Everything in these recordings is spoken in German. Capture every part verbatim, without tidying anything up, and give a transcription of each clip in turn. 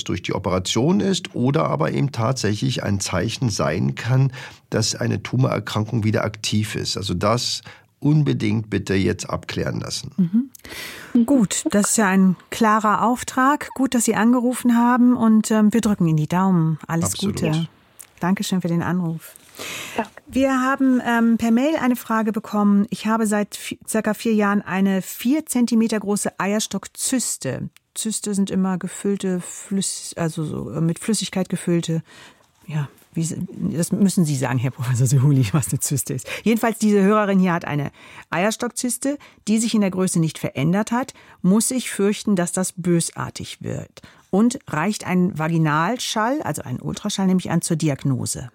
durch die Operation ist oder aber eben tatsächlich ein Zeichen sein kann, dass eine Tumorerkrankung wieder aktiv ist. Also das unbedingt bitte jetzt abklären lassen. Mhm. Gut, das ist ja ein klarer Auftrag. Gut, dass Sie angerufen haben und ähm, wir drücken Ihnen die Daumen. Alles Absolut. Gute. Dankeschön für den Anruf. Wir haben ähm, per Mail eine Frage bekommen. Ich habe seit v- circa vier Jahren eine vier Zentimeter große Eierstockzyste. Zyste sind immer gefüllte, Flüss, also so äh, mit Flüssigkeit gefüllte, ja, wie, das müssen Sie sagen, Herr Professor Suhuli, was eine Zyste ist. Jedenfalls, diese Hörerin hier hat eine Eierstockzyste, die sich in der Größe nicht verändert hat, muss ich fürchten, dass das bösartig wird. Und reicht ein Vaginalschall, also ein Ultraschall, nämlich an zur Diagnose?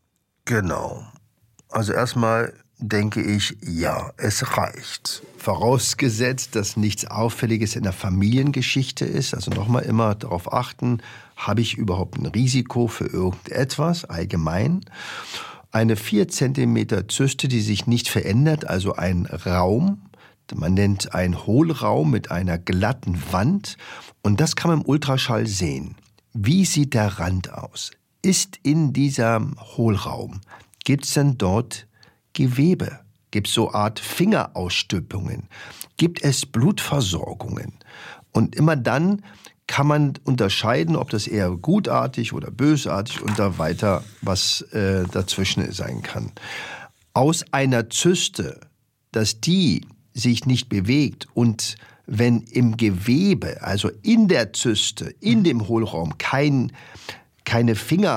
Genau. Also erstmal denke ich, ja, es reicht. Vorausgesetzt, dass nichts Auffälliges in der Familiengeschichte ist. Also nochmal immer darauf achten, habe ich überhaupt ein Risiko für irgendetwas allgemein? Eine vier Zentimeter Zyste, die sich nicht verändert, also ein Raum, man nennt einen Hohlraum mit einer glatten Wand. Und das kann man im Ultraschall sehen. Wie sieht der Rand aus? Ist in diesem Hohlraum, gibt es denn dort Gewebe? Gibt es so eine Art Fingerausstülpungen? Gibt es Blutversorgungen? Und immer dann kann man unterscheiden, ob das eher gutartig oder bösartig und da weiter was äh, dazwischen sein kann. Aus einer Zyste, dass die sich nicht bewegt und wenn im Gewebe, also in der Zyste, in dem Hohlraum, kein, keine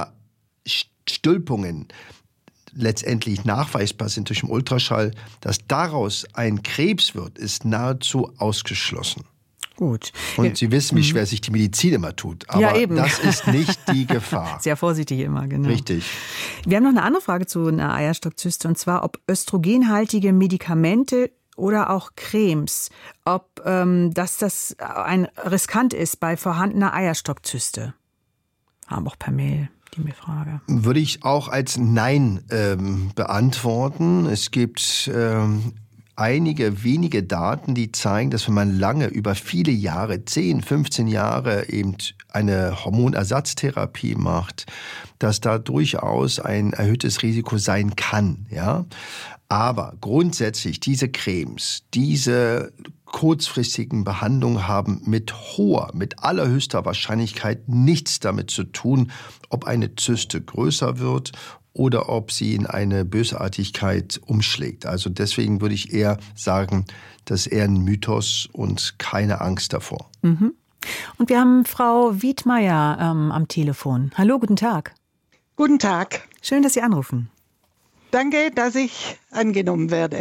Fingerstülpungen letztendlich nachweisbar sind durch den Ultraschall, dass daraus ein Krebs wird, ist nahezu ausgeschlossen. Gut. Und Sie wissen, wie schwer sich die Medizin immer tut. Aber ja, eben. Das ist nicht die Gefahr. Sehr vorsichtig immer, genau. Richtig. Wir haben noch eine andere Frage zu einer Eierstockzyste, und zwar, ob östrogenhaltige Medikamente oder auch Cremes, ob ähm, dass das ein riskant ist bei vorhandener Eierstockzyste. Haben auch per Mail die Frage. Würde ich auch als Nein ähm, beantworten. Es gibt ähm, einige wenige Daten, die zeigen, dass wenn man lange, über viele Jahre, zehn, fünfzehn Jahre eben eine Hormonersatztherapie macht, dass da durchaus ein erhöhtes Risiko sein kann, ja. Aber grundsätzlich diese Cremes, diese kurzfristigen Behandlungen haben mit hoher, mit allerhöchster Wahrscheinlichkeit nichts damit zu tun, ob eine Zyste größer wird oder ob sie in eine Bösartigkeit umschlägt. Also deswegen würde ich eher sagen, das ist eher ein Mythos und keine Angst davor. Mhm. Und wir haben Frau Wiedmeier ähm, am Telefon. Hallo, guten Tag. Guten Tag. Schön, dass Sie anrufen. Danke, dass ich angenommen werde.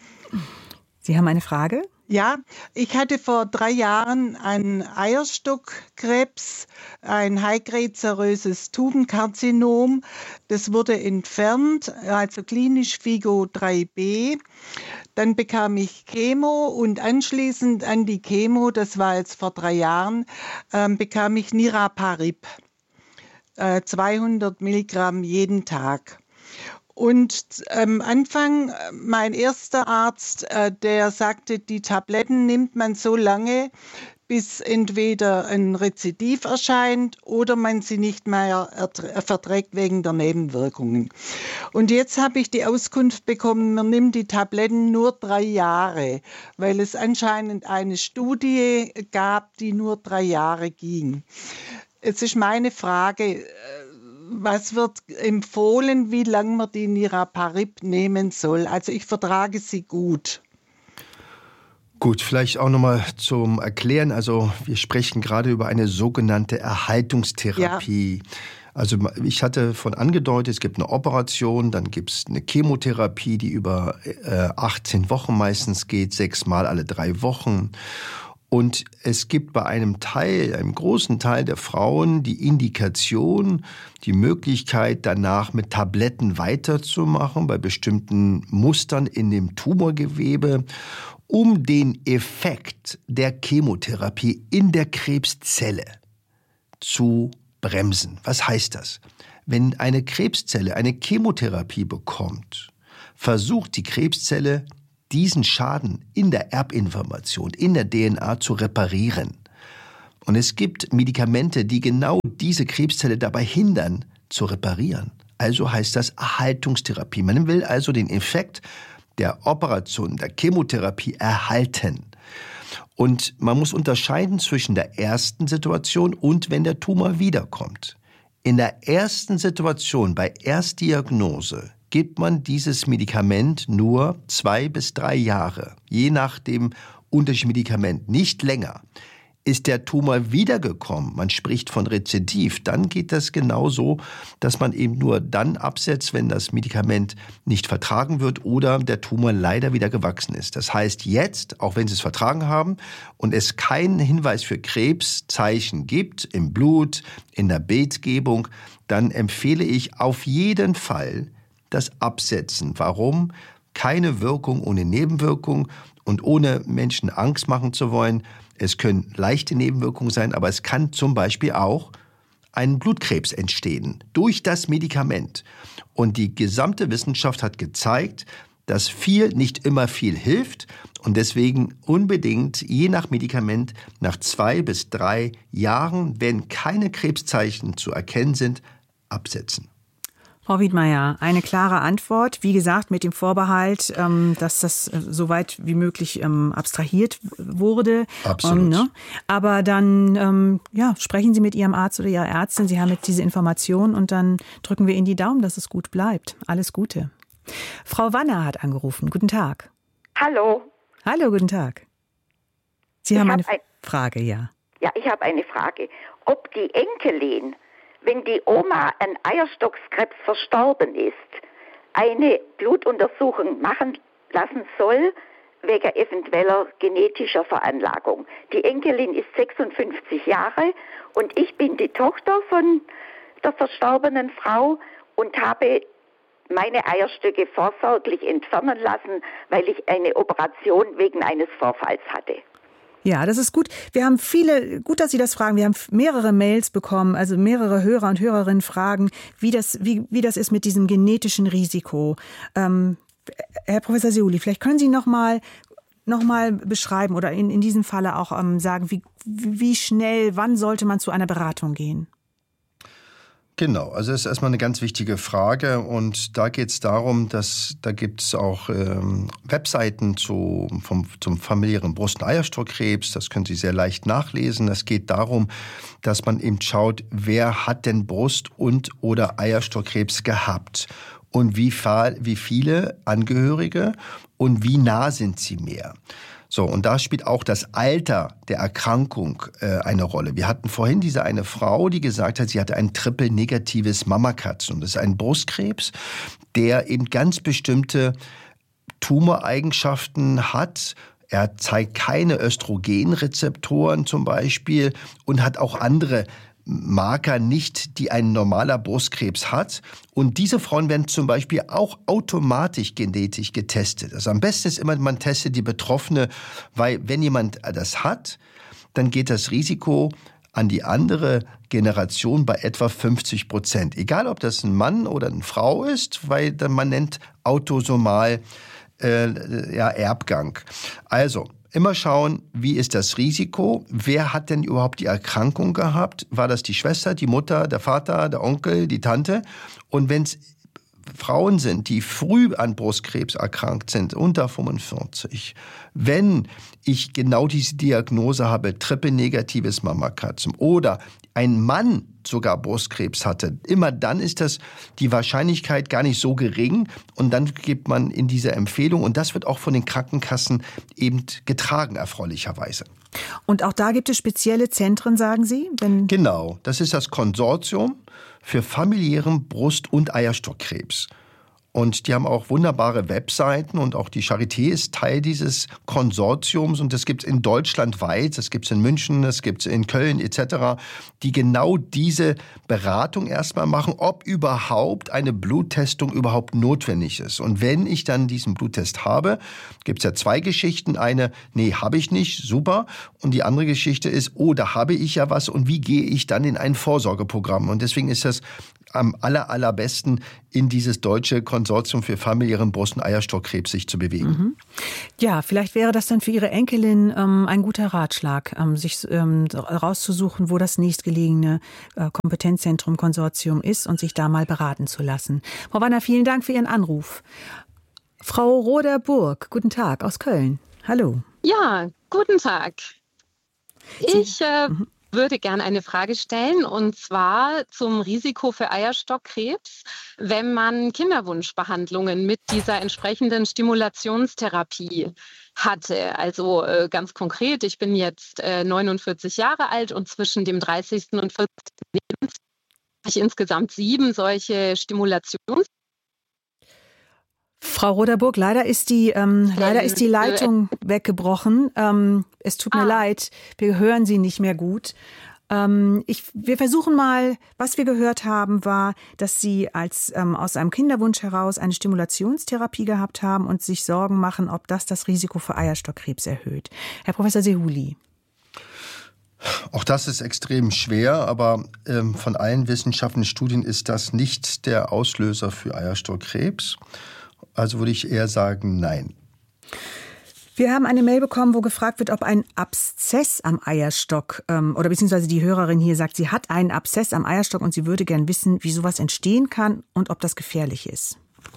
Sie haben eine Frage? Ja, ich hatte vor drei Jahren einen Eierstockkrebs, ein High-Grade-seröses Tubenkarzinom. Das wurde entfernt, also klinisch FIGO drei b. Dann bekam ich Chemo und anschließend an die Chemo, das war jetzt vor drei Jahren, äh, bekam ich Niraparib, äh, zweihundert Milligramm jeden Tag. Und am Anfang, mein erster Arzt, der sagte, die Tabletten nimmt man so lange, bis entweder ein Rezidiv erscheint oder man sie nicht mehr verträgt wegen der Nebenwirkungen. Und jetzt habe ich die Auskunft bekommen, man nimmt die Tabletten nur drei Jahre, weil es anscheinend eine Studie gab, die nur drei Jahre ging. Jetzt ist meine Frage, was wird empfohlen, wie lange man die Niraparib nehmen soll? Also ich vertrage sie gut. Gut, vielleicht auch nochmal zum Erklären. Also wir sprechen gerade über eine sogenannte Erhaltungstherapie. Ja. Also ich hatte von angedeutet, es gibt eine Operation, dann gibt es eine Chemotherapie, die über äh, achtzehn Wochen meistens geht, sechsmal alle drei Wochen. Und es gibt bei einem Teil, einem großen Teil der Frauen die Indikation, die Möglichkeit, danach mit Tabletten weiterzumachen, bei bestimmten Mustern in dem Tumorgewebe, um den Effekt der Chemotherapie in der Krebszelle zu bremsen. Was heißt das? Wenn eine Krebszelle eine Chemotherapie bekommt, versucht die Krebszelle, diesen Schaden in der Erbinformation, in der D N A zu reparieren. Und es gibt Medikamente, die genau diese Krebszelle dabei hindern, zu reparieren. Also heißt das Erhaltungstherapie. Man will also den Effekt der Operation, der Chemotherapie erhalten. Und man muss unterscheiden zwischen der ersten Situation und wenn der Tumor wiederkommt. In der ersten Situation, bei Erstdiagnose, gibt man dieses Medikament nur zwei bis drei Jahre, je nach dem unterschiedlichen Medikament, nicht länger. Ist der Tumor wiedergekommen, man spricht von Rezidiv, dann geht das genauso, dass man eben nur dann absetzt, wenn das Medikament nicht vertragen wird oder der Tumor leider wieder gewachsen ist. Das heißt jetzt, auch wenn Sie es vertragen haben und es keinen Hinweis für Krebszeichen gibt, im Blut, in der Bildgebung, dann empfehle ich auf jeden Fall das Absetzen. Warum? Keine Wirkung ohne Nebenwirkung und ohne Menschen Angst machen zu wollen. Es können leichte Nebenwirkungen sein, aber es kann zum Beispiel auch ein Blutkrebs entstehen durch das Medikament. Und die gesamte Wissenschaft hat gezeigt, dass viel nicht immer viel hilft und deswegen unbedingt je nach Medikament nach zwei bis drei Jahren, wenn keine Krebszeichen zu erkennen sind, absetzen. Frau Wiedmeier, eine klare Antwort. Wie gesagt, mit dem Vorbehalt, ähm, dass das äh, so weit wie möglich ähm, abstrahiert wurde. Absolut. Ähm, ne? Aber dann ähm, ja, sprechen Sie mit Ihrem Arzt oder Ihrer Ärztin. Sie haben jetzt diese Information und dann drücken wir Ihnen die Daumen, dass es gut bleibt. Alles Gute. Frau Wanner hat angerufen. Guten Tag. Hallo. Hallo, guten Tag. Sie haben hab eine ein, Frage, ja. Ja, ich habe eine Frage. Ob die Enkelin, wenn die Oma an Eierstockskrebs verstorben ist, eine Blutuntersuchung machen lassen soll, wegen eventueller genetischer Veranlagung. Die Enkelin ist sechsundfünfzig Jahre und ich bin die Tochter von der verstorbenen Frau und habe meine Eierstöcke vorsorglich entfernen lassen, weil ich eine Operation wegen eines Vorfalls hatte. Ja, das ist gut. Wir haben viele, gut, dass Sie das fragen. Wir haben mehrere Mails bekommen, also mehrere Hörer und Hörerinnen fragen, wie das, wie, wie das ist mit diesem genetischen Risiko. Ähm, Herr Professor Seouli, vielleicht können Sie noch mal, noch mal beschreiben oder in, in diesem Falle auch ähm, sagen, wie, wie schnell, wann sollte man zu einer Beratung gehen? Genau, also das ist erstmal eine ganz wichtige Frage und da geht es darum, dass da gibt es auch ähm, Webseiten zu, vom, zum familiären Brust- und Eierstockkrebs, das können Sie sehr leicht nachlesen. Es geht darum, dass man eben schaut, wer hat denn Brust- und oder Eierstockkrebs gehabt und wie, wie viele Angehörige und wie nah sind sie mehr. So, und da spielt auch das Alter der Erkrankung äh, eine Rolle. Wir hatten vorhin diese eine Frau, die gesagt hat, sie hatte ein triple-negatives Mammakarzinom. Das ist ein Brustkrebs, der eben ganz bestimmte Tumoreigenschaften hat. Er zeigt keine Östrogenrezeptoren zum Beispiel und hat auch andere Marker nicht, die ein normaler Brustkrebs hat. Und diese Frauen werden zum Beispiel auch automatisch genetisch getestet. Also am besten ist immer, man testet die Betroffene, weil wenn jemand das hat, dann geht das Risiko an die andere Generation bei etwa fünfzig Prozent. Egal, ob das ein Mann oder eine Frau ist, weil man nennt autosomal äh, ja, Erbgang. Also, immer schauen, wie ist das Risiko? Wer hat denn überhaupt die Erkrankung gehabt? War das die Schwester, die Mutter, der Vater, der Onkel, die Tante? Und wenn es Frauen sind, die früh an Brustkrebs erkrankt sind, unter fünfundvierzig, wenn ich genau diese Diagnose habe, triple-negatives Mammakarzinom oder ein Mann sogar Brustkrebs hatte, immer dann ist das die Wahrscheinlichkeit gar nicht so gering und dann gibt man in diese Empfehlung und das wird auch von den Krankenkassen eben getragen, erfreulicherweise. Und auch da gibt es spezielle Zentren, sagen Sie? Wenn Genau, das ist das Konsortium für familiären Brust- und Eierstockkrebs. Und die haben auch wunderbare Webseiten und auch die Charité ist Teil dieses Konsortiums und das gibt es in Deutschland weit, das gibt es in München, das gibt es in Köln et cetera, die genau diese Beratung erstmal machen, ob überhaupt eine Bluttestung überhaupt notwendig ist. Und wenn ich dann diesen Bluttest habe, gibt es ja zwei Geschichten. Eine, nee, habe ich nicht, super. Und die andere Geschichte ist, oh, da habe ich ja was und wie gehe ich dann in ein Vorsorgeprogramm? Und deswegen ist das am aller, allerbesten in dieses deutsche Konsortium für familiären Brust- und Eierstockkrebs sich zu bewegen. Mhm. Ja, vielleicht wäre das dann für Ihre Enkelin ähm, ein guter Ratschlag, ähm, sich ähm, rauszusuchen, wo das nächstgelegene äh, Kompetenzzentrum Konsortium ist und sich da mal beraten zu lassen. Frau Wanner, vielen Dank für Ihren Anruf. Frau Roder-Burg, guten Tag aus Köln. Hallo. Ja, guten Tag. Ich äh, mhm. würde gerne eine Frage stellen, und zwar zum Risiko für Eierstockkrebs, wenn man Kinderwunschbehandlungen mit dieser entsprechenden Stimulationstherapie hatte. Also äh, ganz konkret, ich bin jetzt äh, neunundvierzig Jahre alt und zwischen dem dreißigsten und vierzigsten Lebensjahr habe ich insgesamt sieben solche Stimulations Frau Roder-Burg, leider ist die, ähm, leider ist die Leitung weggebrochen. Ähm, es tut mir ah. leid, wir hören Sie nicht mehr gut. Ähm, ich, wir versuchen mal, was wir gehört haben, war, dass Sie als ähm, aus einem Kinderwunsch heraus eine Stimulationstherapie gehabt haben und sich Sorgen machen, ob das das Risiko für Eierstockkrebs erhöht. Herr Professor Sehouli. Auch das ist extrem schwer, aber ähm, von allen wissenschaftlichen Studien ist das nicht der Auslöser für Eierstockkrebs. Also würde ich eher sagen, nein. Wir haben eine Mail bekommen, wo gefragt wird, ob ein Abszess am Eierstock, ähm, oder beziehungsweise die Hörerin hier sagt, sie hat einen Abszess am Eierstock und sie würde gern wissen, wie sowas entstehen kann und ob das gefährlich ist.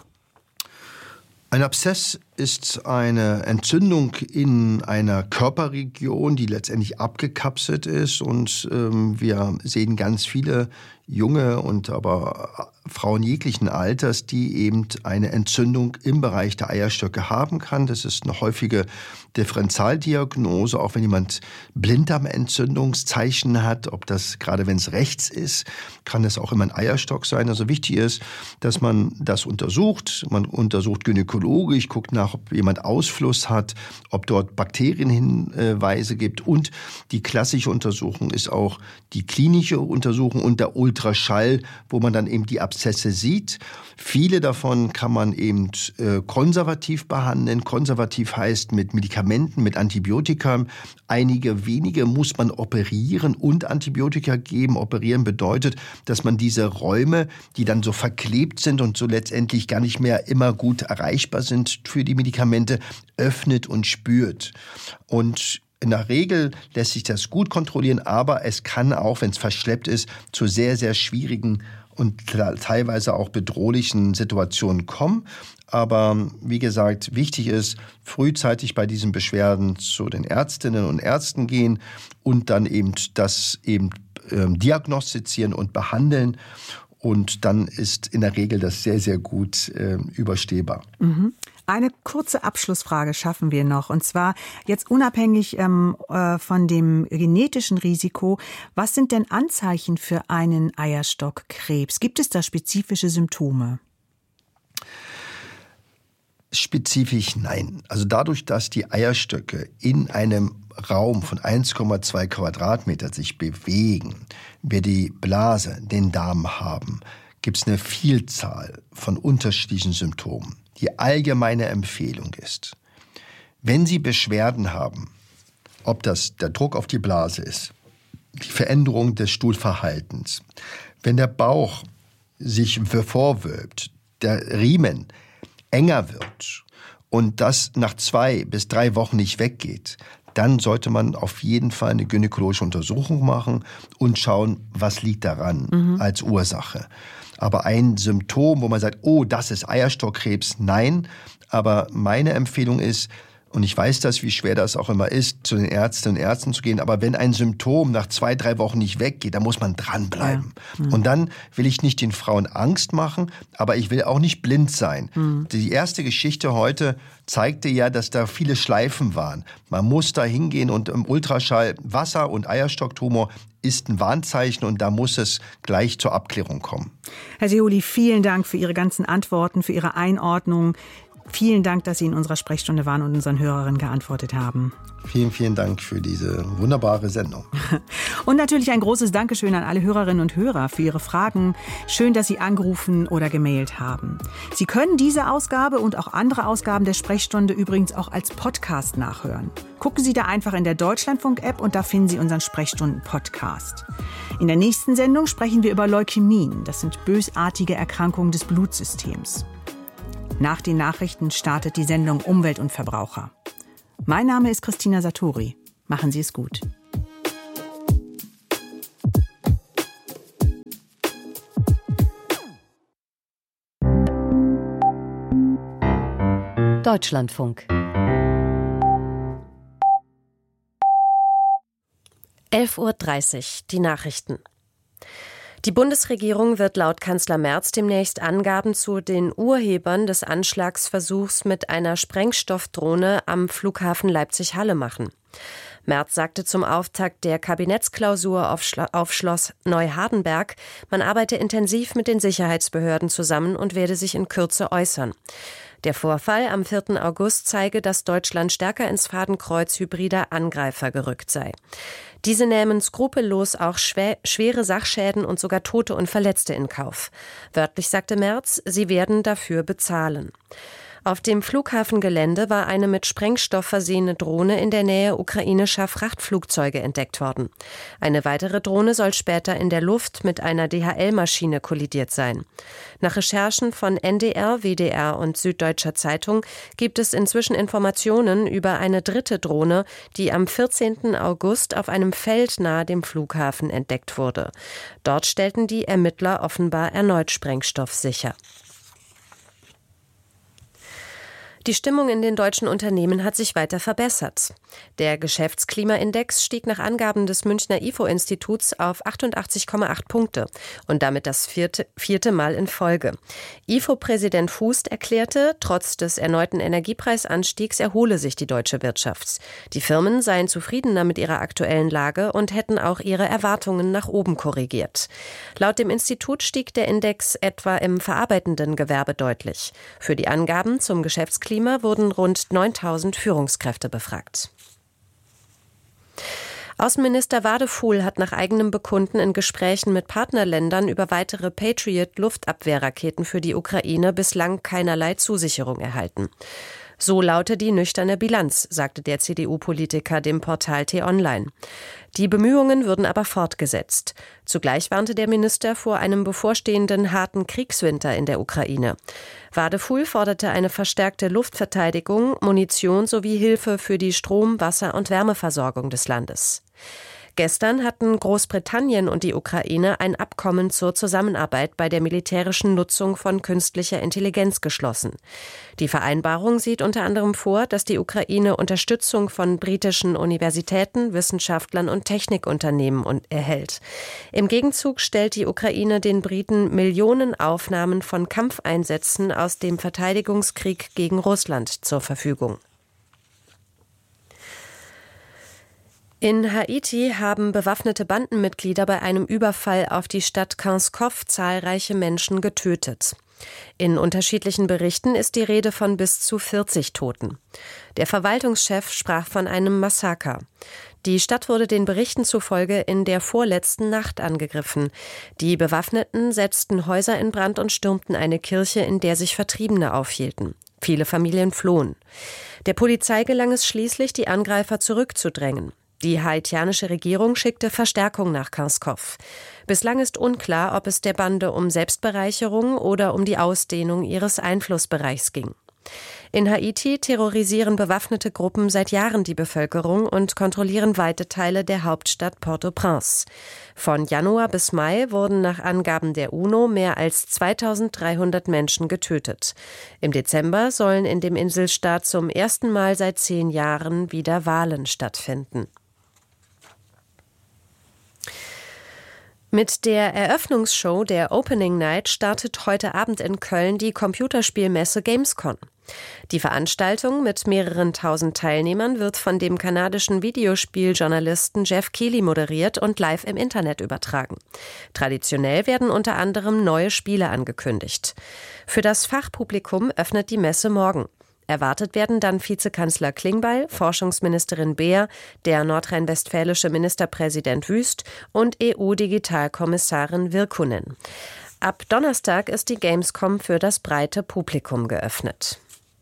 Ein Abszess ist eine Entzündung in einer Körperregion, die letztendlich abgekapselt ist. Und ähm, wir sehen ganz viele junge und aber Frauen jeglichen Alters, die eben eine Entzündung im Bereich der Eierstöcke haben kann. Das ist eine häufige Differentialdiagnose, auch wenn jemand Blinddarmentzündungszeichen hat, ob das, gerade wenn es rechts ist, kann das auch immer ein Eierstock sein. Also wichtig ist, dass man das untersucht. Man untersucht gynäkologisch, guckt nach, ob jemand Ausfluss hat, ob dort Bakterienhinweise gibt. Und die klassische Untersuchung ist auch die klinische Untersuchung und der Ultraschall, wo man dann eben die Abszesse sieht. Viele davon kann man eben äh, konservativ behandeln. Konservativ heißt mit Medikamenten, mit Antibiotika. Einige wenige muss man operieren und Antibiotika geben. Operieren bedeutet, dass man diese Räume, die dann so verklebt sind und so letztendlich gar nicht mehr immer gut erreichbar sind für die Medikamente, öffnet und spürt. Und in der Regel lässt sich das gut kontrollieren, aber es kann auch, wenn es verschleppt ist, zu sehr, sehr schwierigen und teilweise auch bedrohlichen Situationen kommen. Aber wie gesagt, wichtig ist, frühzeitig bei diesen Beschwerden zu den Ärztinnen und Ärzten gehen und dann eben das eben äh, diagnostizieren und behandeln. Und dann ist in der Regel das sehr, sehr gut äh, überstehbar. Mhm. Eine kurze Abschlussfrage schaffen wir noch. Und zwar jetzt unabhängig ähm, äh, von dem genetischen Risiko. Was sind denn Anzeichen für einen Eierstockkrebs? Gibt es da spezifische Symptome? Spezifisch nein. Also dadurch, dass die Eierstöcke in einem Raum von eins Komma zwei Quadratmeter sich bewegen, wir die Blase, den Darm haben, gibt es eine Vielzahl von unterschiedlichen Symptomen. Die allgemeine Empfehlung ist, wenn Sie Beschwerden haben, ob das der Druck auf die Blase ist, die Veränderung des Stuhlverhaltens, wenn der Bauch sich vorwölbt, der Riemen enger wird und das nach zwei bis drei Wochen nicht weggeht, dann sollte man auf jeden Fall eine gynäkologische Untersuchung machen und schauen, was liegt daran mhm. als Ursache. Aber ein Symptom, wo man sagt, oh, das ist Eierstockkrebs, nein. Aber meine Empfehlung ist, und ich weiß das, wie schwer das auch immer ist, zu den Ärztinnen und Ärzten zu gehen, aber wenn ein Symptom nach zwei, drei Wochen nicht weggeht, dann muss man dranbleiben. Ja. Mhm. Und dann will ich nicht den Frauen Angst machen, aber ich will auch nicht blind sein. Mhm. Die erste Geschichte heute zeigte ja, dass da viele Schleifen waren. Man muss da hingehen und im Ultraschall Wasser- und Eierstocktumor ist ein Warnzeichen und da muss es gleich zur Abklärung kommen. Herr Sehouli, vielen Dank für Ihre ganzen Antworten, für Ihre Einordnung. Vielen Dank, dass Sie in unserer Sprechstunde waren und unseren Hörerinnen geantwortet haben. Vielen, vielen Dank für diese wunderbare Sendung. Und natürlich ein großes Dankeschön an alle Hörerinnen und Hörer für Ihre Fragen. Schön, dass Sie angerufen oder gemailt haben. Sie können diese Ausgabe und auch andere Ausgaben der Sprechstunde übrigens auch als Podcast nachhören. Gucken Sie da einfach in der Deutschlandfunk-App und da finden Sie unseren Sprechstunden-Podcast. In der nächsten Sendung sprechen wir über Leukämien. Das sind bösartige Erkrankungen des Blutsystems. Nach den Nachrichten startet die Sendung Umwelt und Verbraucher. Mein Name ist Christina Satori. Machen Sie es gut. Deutschlandfunk. elf Uhr dreißig, die Nachrichten. Die Bundesregierung wird laut Kanzler Merz demnächst Angaben zu den Urhebern des Anschlagsversuchs mit einer Sprengstoffdrohne am Flughafen Leipzig-Halle machen. Merz sagte zum Auftakt der Kabinettsklausur auf, Schlo- auf Schloss Neuhardenberg, man arbeite intensiv mit den Sicherheitsbehörden zusammen und werde sich in Kürze äußern. Der Vorfall am vierten August zeige, dass Deutschland stärker ins Fadenkreuz hybrider Angreifer gerückt sei. Diese nähmen skrupellos auch schwer, schwere Sachschäden und sogar Tote und Verletzte in Kauf. Wörtlich sagte Merz, sie werden dafür bezahlen. Auf dem Flughafengelände war eine mit Sprengstoff versehene Drohne in der Nähe ukrainischer Frachtflugzeuge entdeckt worden. Eine weitere Drohne soll später in der Luft mit einer D H L-Maschine kollidiert sein. Nach Recherchen von N D R, W D R und Süddeutscher Zeitung gibt es inzwischen Informationen über eine dritte Drohne, die am vierzehnten August auf einem Feld nahe dem Flughafen entdeckt wurde. Dort stellten die Ermittler offenbar erneut Sprengstoff sicher. Die Stimmung in den deutschen Unternehmen hat sich weiter verbessert. Der Geschäftsklimaindex stieg nach Angaben des Münchner I F O-Instituts auf achtundachtzig Komma acht Punkte und damit das vierte, vierte Mal in Folge. I F O-Präsident Fußt erklärte, trotz des erneuten Energiepreisanstiegs erhole sich die deutsche Wirtschaft. Die Firmen seien zufriedener mit ihrer aktuellen Lage und hätten auch ihre Erwartungen nach oben korrigiert. Laut dem Institut stieg der Index etwa im verarbeitenden Gewerbe deutlich. Für die Angaben zum Geschäftsklima wurden rund neuntausend Führungskräfte befragt. Außenminister Wadefuhl hat nach eigenem Bekunden in Gesprächen mit Partnerländern über weitere Patriot-Luftabwehrraketen für die Ukraine bislang keinerlei Zusicherung erhalten. So laute die nüchterne Bilanz, sagte der C D U-Politiker dem Portal T-Online. Die Bemühungen würden aber fortgesetzt. Zugleich warnte der Minister vor einem bevorstehenden harten Kriegswinter in der Ukraine. Wadefuhl forderte eine verstärkte Luftverteidigung, Munition sowie Hilfe für die Strom-, Wasser- und Wärmeversorgung des Landes. Gestern hatten Großbritannien und die Ukraine ein Abkommen zur Zusammenarbeit bei der militärischen Nutzung von künstlicher Intelligenz geschlossen. Die Vereinbarung sieht unter anderem vor, dass die Ukraine Unterstützung von britischen Universitäten, Wissenschaftlern und Technikunternehmen erhält. Im Gegenzug stellt die Ukraine den Briten Millionen Aufnahmen von Kampfeinsätzen aus dem Verteidigungskrieg gegen Russland zur Verfügung. In Haiti haben bewaffnete Bandenmitglieder bei einem Überfall auf die Stadt Kinskov zahlreiche Menschen getötet. In unterschiedlichen Berichten ist die Rede von bis zu vierzig Toten. Der Verwaltungschef sprach von einem Massaker. Die Stadt wurde den Berichten zufolge in der vorletzten Nacht angegriffen. Die Bewaffneten setzten Häuser in Brand und stürmten eine Kirche, in der sich Vertriebene aufhielten. Viele Familien flohen. Der Polizei gelang es schließlich, die Angreifer zurückzudrängen. Die haitianische Regierung schickte Verstärkung nach Kinskov. Bislang ist unklar, ob es der Bande um Selbstbereicherung oder um die Ausdehnung ihres Einflussbereichs ging. In Haiti terrorisieren bewaffnete Gruppen seit Jahren die Bevölkerung und kontrollieren weite Teile der Hauptstadt Port-au-Prince. Von Januar bis Mai wurden nach Angaben der UNO mehr als zweitausenddreihundert Menschen getötet. Im Dezember sollen in dem Inselstaat zum ersten Mal seit zehn Jahren wieder Wahlen stattfinden. Mit der Eröffnungsshow der Opening Night startet heute Abend in Köln die Computerspielmesse Gamescom. Die Veranstaltung mit mehreren tausend Teilnehmern wird von dem kanadischen Videospieljournalisten Jeff Keighley moderiert und live im Internet übertragen. Traditionell werden unter anderem neue Spiele angekündigt. Für das Fachpublikum öffnet die Messe morgen. Erwartet werden dann Vizekanzler Klingbeil, Forschungsministerin Beer, der nordrhein-westfälische Ministerpräsident Wüst und E U-Digitalkommissarin Virkkunen. Ab Donnerstag ist die Gamescom für das breite Publikum geöffnet.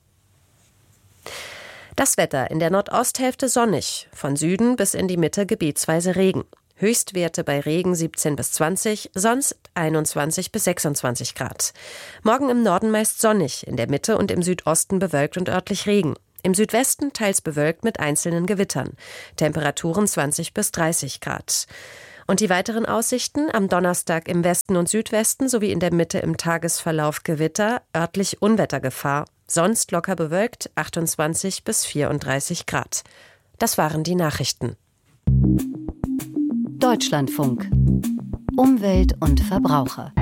Das Wetter: in der Nordosthälfte sonnig, von Süden bis in die Mitte gebietsweise Regen. Höchstwerte bei Regen siebzehn bis zwanzig, sonst einundzwanzig bis sechsundzwanzig Grad. Morgen im Norden meist sonnig, in der Mitte und im Südosten bewölkt und örtlich Regen. Im Südwesten teils bewölkt mit einzelnen Gewittern. Temperaturen zwanzig bis dreißig Grad. Und die weiteren Aussichten: am Donnerstag im Westen und Südwesten sowie in der Mitte im Tagesverlauf Gewitter, örtlich Unwettergefahr. Sonst locker bewölkt, achtundzwanzig bis vierunddreißig Grad. Das waren die Nachrichten. Deutschlandfunk. Umwelt und Verbraucher.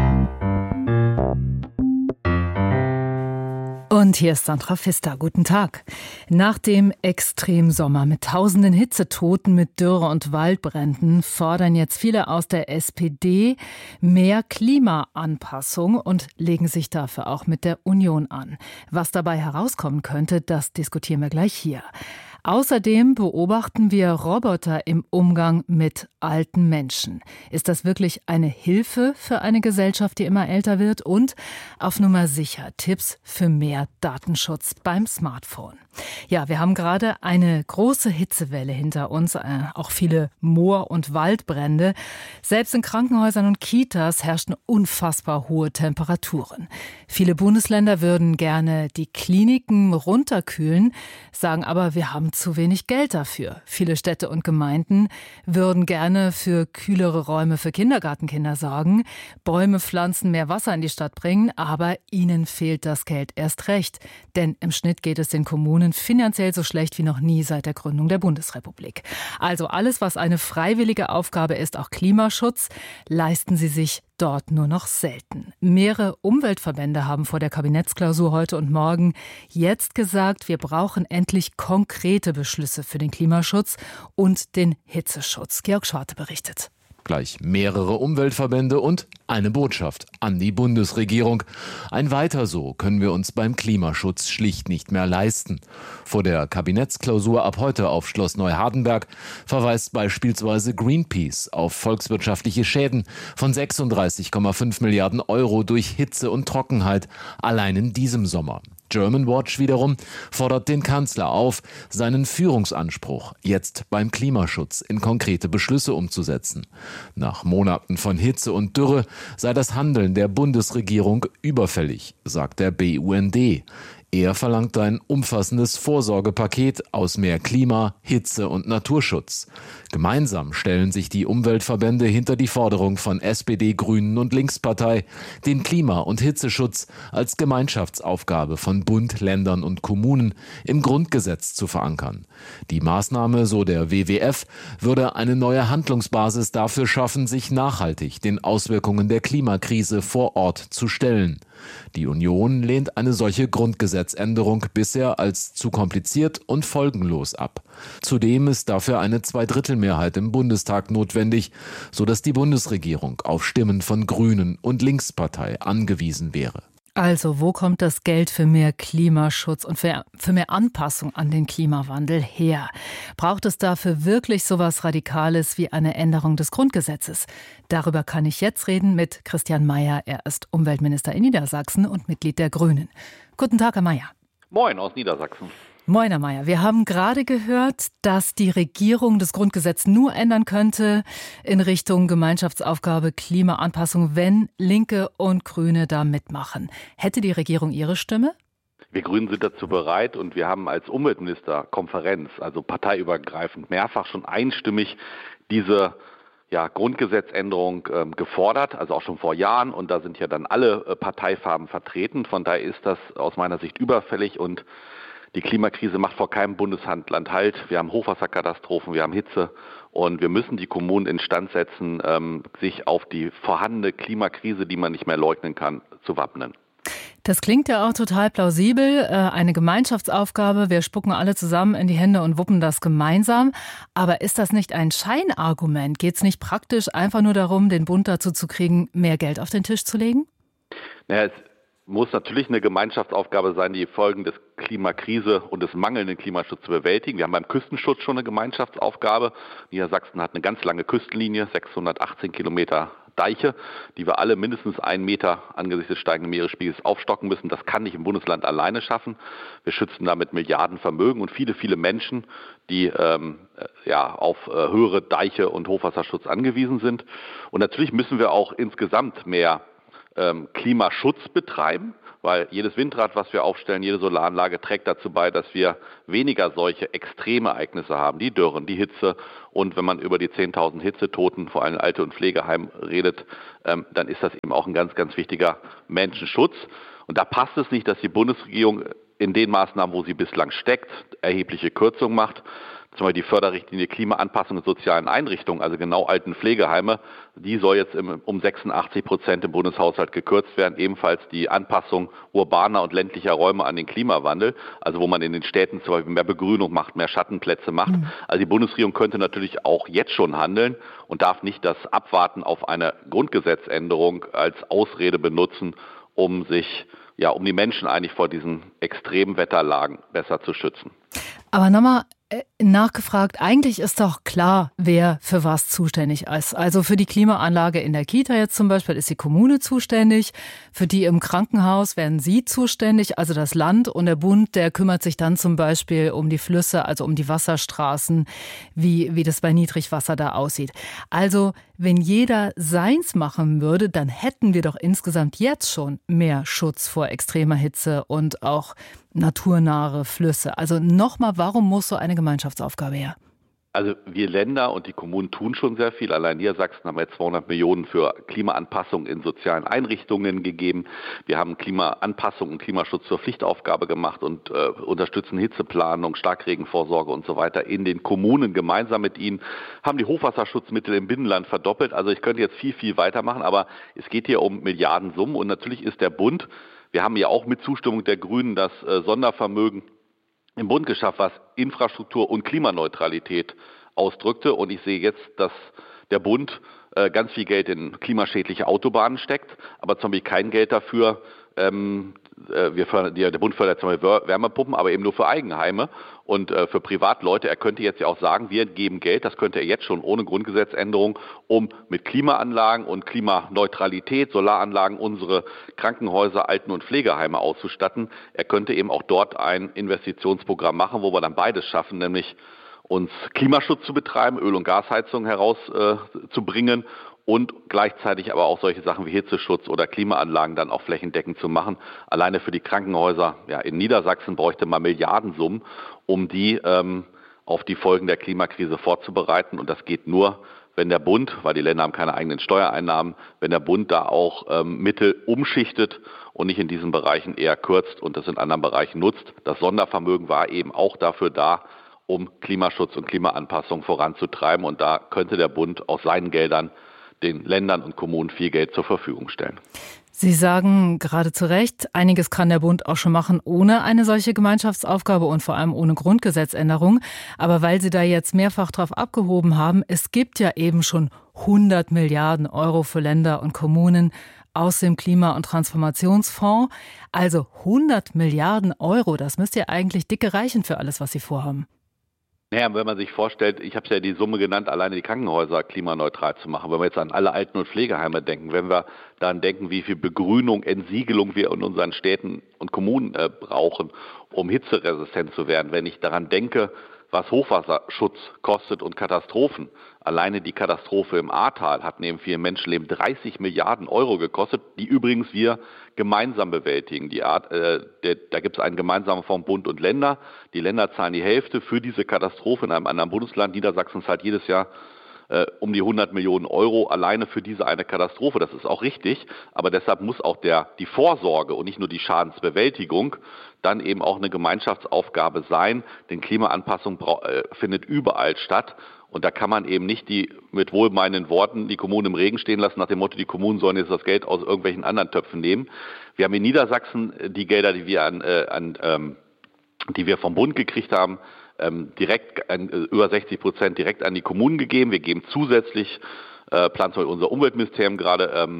Und hier ist Sandra Pfister. Guten Tag. Nach dem Extremsommer mit tausenden Hitzetoten, mit Dürre und Waldbränden fordern jetzt viele aus der S P D mehr Klimaanpassung und legen sich dafür auch mit der Union an. Was dabei herauskommen könnte, das diskutieren wir gleich hier. Außerdem beobachten wir Roboter im Umgang mit alten Menschen. Ist das wirklich eine Hilfe für eine Gesellschaft, die immer älter wird? Und auf Nummer sicher Tipps für mehr Datenschutz beim Smartphone. Ja, wir haben gerade eine große Hitzewelle hinter uns, äh, auch viele Moor- und Waldbrände. Selbst in Krankenhäusern und Kitas herrschen unfassbar hohe Temperaturen. Viele Bundesländer würden gerne die Kliniken runterkühlen, sagen aber, wir haben zu wenig Geld dafür. Viele Städte und Gemeinden würden gerne für kühlere Räume für Kindergartenkinder sorgen, Bäume pflanzen, mehr Wasser in die Stadt bringen, aber ihnen fehlt das Geld erst recht. Denn im Schnitt geht es den Kommunen finanziell so schlecht wie noch nie seit der Gründung der Bundesrepublik. Also alles, was eine freiwillige Aufgabe ist, auch Klimaschutz, leisten sie sich dort nur noch selten. Mehrere Umweltverbände haben vor der Kabinettsklausur heute und morgen jetzt gesagt, wir brauchen endlich konkrete Beschlüsse für den Klimaschutz und den Hitzeschutz. Georg Schwarte berichtet. Gleich mehrere Umweltverbände und eine Botschaft an die Bundesregierung. Ein Weiter so können wir uns beim Klimaschutz schlicht nicht mehr leisten. Vor der Kabinettsklausur ab heute auf Schloss Neuhardenberg verweist beispielsweise Greenpeace auf volkswirtschaftliche Schäden von sechsunddreißig Komma fünf Milliarden Euro durch Hitze und Trockenheit allein in diesem Sommer. Germanwatch wiederum fordert den Kanzler auf, seinen Führungsanspruch jetzt beim Klimaschutz in konkrete Beschlüsse umzusetzen. Nach Monaten von Hitze und Dürre sei das Handeln der Bundesregierung überfällig, sagt der B U N D. Er verlangt ein umfassendes Vorsorgepaket aus mehr Klima, Hitze und Naturschutz. Gemeinsam stellen sich die Umweltverbände hinter die Forderung von S P D, Grünen und Linkspartei, den Klima- und Hitzeschutz als Gemeinschaftsaufgabe von Bund, Ländern und Kommunen im Grundgesetz zu verankern. Die Maßnahme, so der W W F, würde eine neue Handlungsbasis dafür schaffen, sich nachhaltig den Auswirkungen der Klimakrise vor Ort zu stellen. Die Union lehnt eine solche Grundgesetzänderung bisher als zu kompliziert und folgenlos ab. Zudem ist dafür eine Zweidrittelmehrheit im Bundestag notwendig, sodass die Bundesregierung auf Stimmen von Grünen und Linkspartei angewiesen wäre. Also, wo kommt das Geld für mehr Klimaschutz und für, für mehr Anpassung an den Klimawandel her? Braucht es dafür wirklich sowas Radikales wie eine Änderung des Grundgesetzes? Darüber kann ich jetzt reden mit Christian Mayer. Er ist Umweltminister in Niedersachsen und Mitglied der Grünen. Guten Tag, Herr Mayer. Moin aus Niedersachsen. Moin, Herr Mayer. Wir haben gerade gehört, dass die Regierung das Grundgesetz nur ändern könnte in Richtung Gemeinschaftsaufgabe Klimaanpassung, wenn Linke und Grüne da mitmachen. Hätte die Regierung ihre Stimme? Wir Grünen sind dazu bereit und wir haben als Umweltministerkonferenz, also parteiübergreifend, mehrfach schon einstimmig diese ja, Grundgesetzänderung ähm, gefordert, also auch schon vor Jahren. Und da sind ja dann alle äh, Parteifarben vertreten. Von daher ist das aus meiner Sicht überfällig und die Klimakrise macht vor keinem Bundesland Halt. Wir haben Hochwasserkatastrophen, wir haben Hitze und wir müssen die Kommunen instand setzen, ähm, sich auf die vorhandene Klimakrise, die man nicht mehr leugnen kann, zu wappnen. Das klingt ja auch total plausibel, eine Gemeinschaftsaufgabe. Wir spucken alle zusammen in die Hände und wuppen das gemeinsam. Aber ist das nicht ein Scheinargument? Geht es nicht praktisch einfach nur darum, den Bund dazu zu kriegen, mehr Geld auf den Tisch zu legen? Naja, es muss natürlich eine Gemeinschaftsaufgabe sein, die Folgen des Klimakrise und des mangelnden Klimaschutzes zu bewältigen. Wir haben beim Küstenschutz schon eine Gemeinschaftsaufgabe. Niedersachsen hat eine ganz lange Küstenlinie, sechshundertachtzehn Kilometer Deiche, die wir alle mindestens einen Meter angesichts des steigenden Meeresspiegels aufstocken müssen. Das kann nicht ein Bundesland alleine schaffen. Wir schützen damit Milliardenvermögen und viele, viele Menschen, die ähm, ja, auf äh, höhere Deiche und Hochwasserschutz angewiesen sind. Und natürlich müssen wir auch insgesamt mehr ähm, Klimaschutz betreiben, weil jedes Windrad, was wir aufstellen, jede Solaranlage trägt dazu bei, dass wir weniger solche Extremereignisse haben, die Dürren, die Hitze. Und wenn man über die zehntausend Hitzetoten, vor allem Alte- und Pflegeheim, redet, ähm, dann ist das eben auch ein ganz, ganz wichtiger Menschenschutz. Und da passt es nicht, dass die Bundesregierung in den Maßnahmen, wo sie bislang steckt, erhebliche Kürzungen macht. Zum Beispiel die Förderrichtlinie Klimaanpassung in sozialen Einrichtungen, also genau Alten- und Pflegeheime, die soll jetzt im, um sechsundachtzig Prozent im Bundeshaushalt gekürzt werden. Ebenfalls die Anpassung urbaner und ländlicher Räume an den Klimawandel, also wo man in den Städten zum Beispiel mehr Begrünung macht, mehr Schattenplätze macht. Mhm. Also die Bundesregierung könnte natürlich auch jetzt schon handeln und darf nicht das Abwarten auf eine Grundgesetzänderung als Ausrede benutzen, um sich, ja, um die Menschen eigentlich vor diesen extremen Wetterlagen besser zu schützen. Aber nochmal nachgefragt, eigentlich ist doch klar, wer für was zuständig ist. Also für die Klimaanlage in der Kita jetzt zum Beispiel ist die Kommune zuständig, für die im Krankenhaus werden Sie zuständig, also das Land, und der Bund, der kümmert sich dann zum Beispiel um die Flüsse, also um die Wasserstraßen, wie, wie das bei Niedrigwasser da aussieht. Also wenn jeder seins machen würde, dann hätten wir doch insgesamt jetzt schon mehr Schutz vor extremer Hitze und auch naturnahe Flüsse. Also nochmal, warum muss so eine Gemeinschaftsaufgabe her? Also wir Länder und die Kommunen tun schon sehr viel. Allein Niedersachsen haben wir jetzt zweihundert Millionen für Klimaanpassung in sozialen Einrichtungen gegeben. Wir haben Klimaanpassung und Klimaschutz zur Pflichtaufgabe gemacht und äh, unterstützen Hitzeplanung, Starkregenvorsorge und so weiter in den Kommunen gemeinsam mit ihnen, haben die Hochwasserschutzmittel im Binnenland verdoppelt. Also ich könnte jetzt viel, viel weitermachen, aber es geht hier um Milliardensummen und natürlich ist der Bund, wir haben ja auch mit Zustimmung der Grünen das äh, Sondervermögen im Bund geschafft, was Infrastruktur und Klimaneutralität ausdrückte. Und ich sehe jetzt, dass der Bund äh, ganz viel Geld in klimaschädliche Autobahnen steckt, aber zum Beispiel kein Geld dafür. Ähm, äh, wir fördern, der Bund fördert zum Beispiel Wärmepumpen, aber eben nur für Eigenheime und äh, für Privatleute. Er könnte jetzt ja auch sagen, wir geben Geld, das könnte er jetzt schon ohne Grundgesetzänderung, um mit Klimaanlagen und Klimaneutralität, Solaranlagen unsere Krankenhäuser, Alten- und Pflegeheime auszustatten. Er könnte eben auch dort ein Investitionsprogramm machen, wo wir dann beides schaffen, nämlich uns Klimaschutz zu betreiben, Öl- und Gasheizung herauszubringen äh, und gleichzeitig aber auch solche Sachen wie Hitzeschutz oder Klimaanlagen dann auch flächendeckend zu machen. Alleine für die Krankenhäuser ja, in Niedersachsen bräuchte man Milliardensummen, um die ähm, auf die Folgen der Klimakrise vorzubereiten. Und das geht nur, wenn der Bund, weil die Länder haben keine eigenen Steuereinnahmen, wenn der Bund da auch ähm, Mittel umschichtet und nicht in diesen Bereichen eher kürzt und das in anderen Bereichen nutzt. Das Sondervermögen war eben auch dafür da, um Klimaschutz und Klimaanpassung voranzutreiben. Und da könnte der Bund aus seinen Geldern den Ländern und Kommunen viel Geld zur Verfügung stellen. Sie sagen gerade zu Recht, einiges kann der Bund auch schon machen ohne eine solche Gemeinschaftsaufgabe und vor allem ohne Grundgesetzänderung. Aber weil Sie da jetzt mehrfach drauf abgehoben haben, es gibt ja eben schon hundert Milliarden Euro für Länder und Kommunen aus dem Klima- und Transformationsfonds. Also hundert Milliarden Euro, das müsste ja eigentlich dicke reichen für alles, was Sie vorhaben. Naja, wenn man sich vorstellt, ich habe ja die Summe genannt, alleine die Krankenhäuser klimaneutral zu machen. Wenn wir jetzt an alle Alten- und Pflegeheime denken, wenn wir daran denken, wie viel Begrünung, Entsiegelung wir in unseren Städten und Kommunen äh, brauchen, um hitzeresistent zu werden. Wenn ich daran denke, was Hochwasserschutz kostet und Katastrophen. Alleine die Katastrophe im Ahrtal hat neben vielen Menschenleben dreißig Milliarden Euro gekostet, die übrigens wir gemeinsam bewältigen. Die Art, äh, der, da gibt es einen gemeinsamen Fonds Bund und Länder. Die Länder zahlen die Hälfte für diese Katastrophe in einem anderen Bundesland. Niedersachsen zahlt jedes Jahr äh, um die hundert Millionen Euro alleine für diese eine Katastrophe. Das ist auch richtig, aber deshalb muss auch der, die Vorsorge und nicht nur die Schadensbewältigung dann eben auch eine Gemeinschaftsaufgabe sein, denn Klimaanpassung äh, findet überall statt. Und da kann man eben nicht die mit wohlmeinenden Worten die Kommunen im Regen stehen lassen, nach dem Motto, die Kommunen sollen jetzt das Geld aus irgendwelchen anderen Töpfen nehmen. Wir haben in Niedersachsen die Gelder, die wir an, äh, an ähm, die wir vom Bund gekriegt haben, ähm, direkt an, äh, über sechzig Prozent direkt an die Kommunen gegeben. Wir geben zusätzlich, äh, plant unser Umweltministerium gerade, ähm,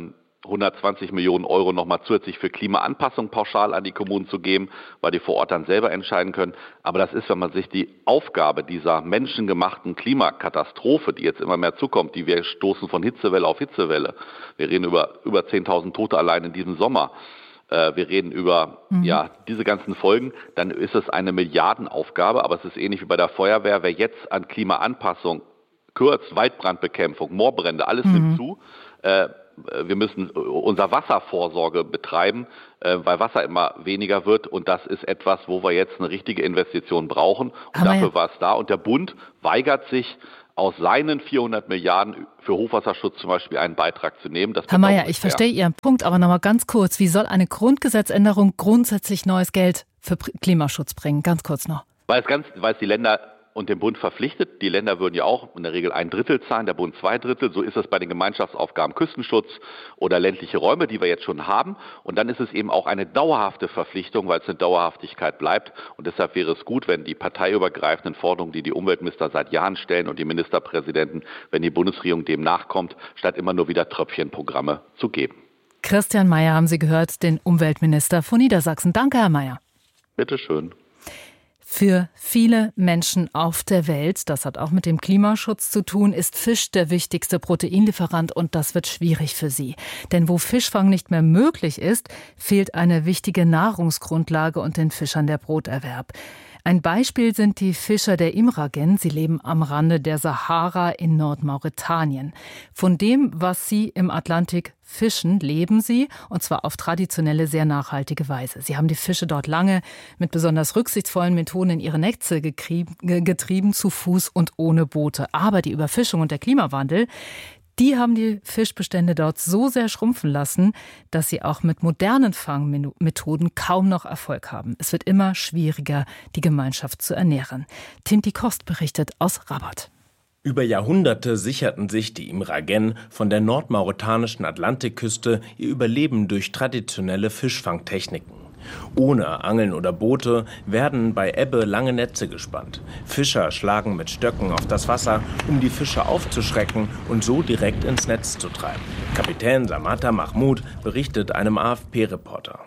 hundertzwanzig Millionen Euro nochmal zusätzlich für Klimaanpassung pauschal an die Kommunen zu geben, weil die vor Ort dann selber entscheiden können. Aber das ist, wenn man sich die Aufgabe dieser menschengemachten Klimakatastrophe, die jetzt immer mehr zukommt, die wir stoßen von Hitzewelle auf Hitzewelle. Wir reden über über zehntausend Tote allein in diesem Sommer. Äh, wir reden über mhm. ja diese ganzen Folgen. Dann ist es eine Milliardenaufgabe, aber es ist ähnlich wie bei der Feuerwehr. Wer jetzt an Klimaanpassung kürzt, Waldbrandbekämpfung, Moorbrände, alles mhm. nimmt zu. Äh, Wir müssen unsere Wasservorsorge betreiben, weil Wasser immer weniger wird. Und das ist etwas, wo wir jetzt eine richtige Investition brauchen. Und dafür ja. war es da. Und der Bund weigert sich, aus seinen vierhundert Milliarden für Hochwasserschutz zum Beispiel einen Beitrag zu nehmen. Das Herr Mayer, ich verstehe Ihren Punkt, aber noch mal ganz kurz. Wie soll eine Grundgesetzänderung grundsätzlich neues Geld für Klimaschutz bringen? Ganz kurz noch. Weil es, ganz, weil es die Länder und den Bund verpflichtet. Die Länder würden ja auch in der Regel ein Drittel zahlen, der Bund zwei Drittel. So ist es bei den Gemeinschaftsaufgaben Küstenschutz oder ländliche Räume, die wir jetzt schon haben. Und dann ist es eben auch eine dauerhafte Verpflichtung, weil es eine Dauerhaftigkeit bleibt. Und deshalb wäre es gut, wenn die parteiübergreifenden Forderungen, die die Umweltminister seit Jahren stellen und die Ministerpräsidenten, wenn die Bundesregierung dem nachkommt, statt immer nur wieder Tröpfchenprogramme zu geben. Christian Mayer haben Sie gehört, den Umweltminister von Niedersachsen. Danke, Herr Mayer. Bitte schön. Für viele Menschen auf der Welt, das hat auch mit dem Klimaschutz zu tun, ist Fisch der wichtigste Proteinlieferant und das wird schwierig für sie. Denn wo Fischfang nicht mehr möglich ist, fehlt eine wichtige Nahrungsgrundlage und den Fischern der Broterwerb. Ein Beispiel sind die Fischer der Imragen. Sie leben am Rande der Sahara in Nordmauretanien. Von dem, was sie im Atlantik fischen, leben sie, und zwar auf traditionelle, sehr nachhaltige Weise. Sie haben die Fische dort lange mit besonders rücksichtsvollen Methoden in ihre Netze getrieben, zu Fuß und ohne Boote. Aber die Überfischung und der Klimawandel, die haben die Fischbestände dort so sehr schrumpfen lassen, dass sie auch mit modernen Fangmethoden kaum noch Erfolg haben. Es wird immer schwieriger, die Gemeinschaft zu ernähren. Tinti Kost berichtet aus Rabat. Über Jahrhunderte sicherten sich die Imragen von der nordmauretanischen Atlantikküste ihr Überleben durch traditionelle Fischfangtechniken. Ohne Angeln oder Boote werden bei Ebbe lange Netze gespannt. Fischer schlagen mit Stöcken auf das Wasser, um die Fische aufzuschrecken und so direkt ins Netz zu treiben. Kapitän Samata Mahmoud berichtet einem A F P-Reporter.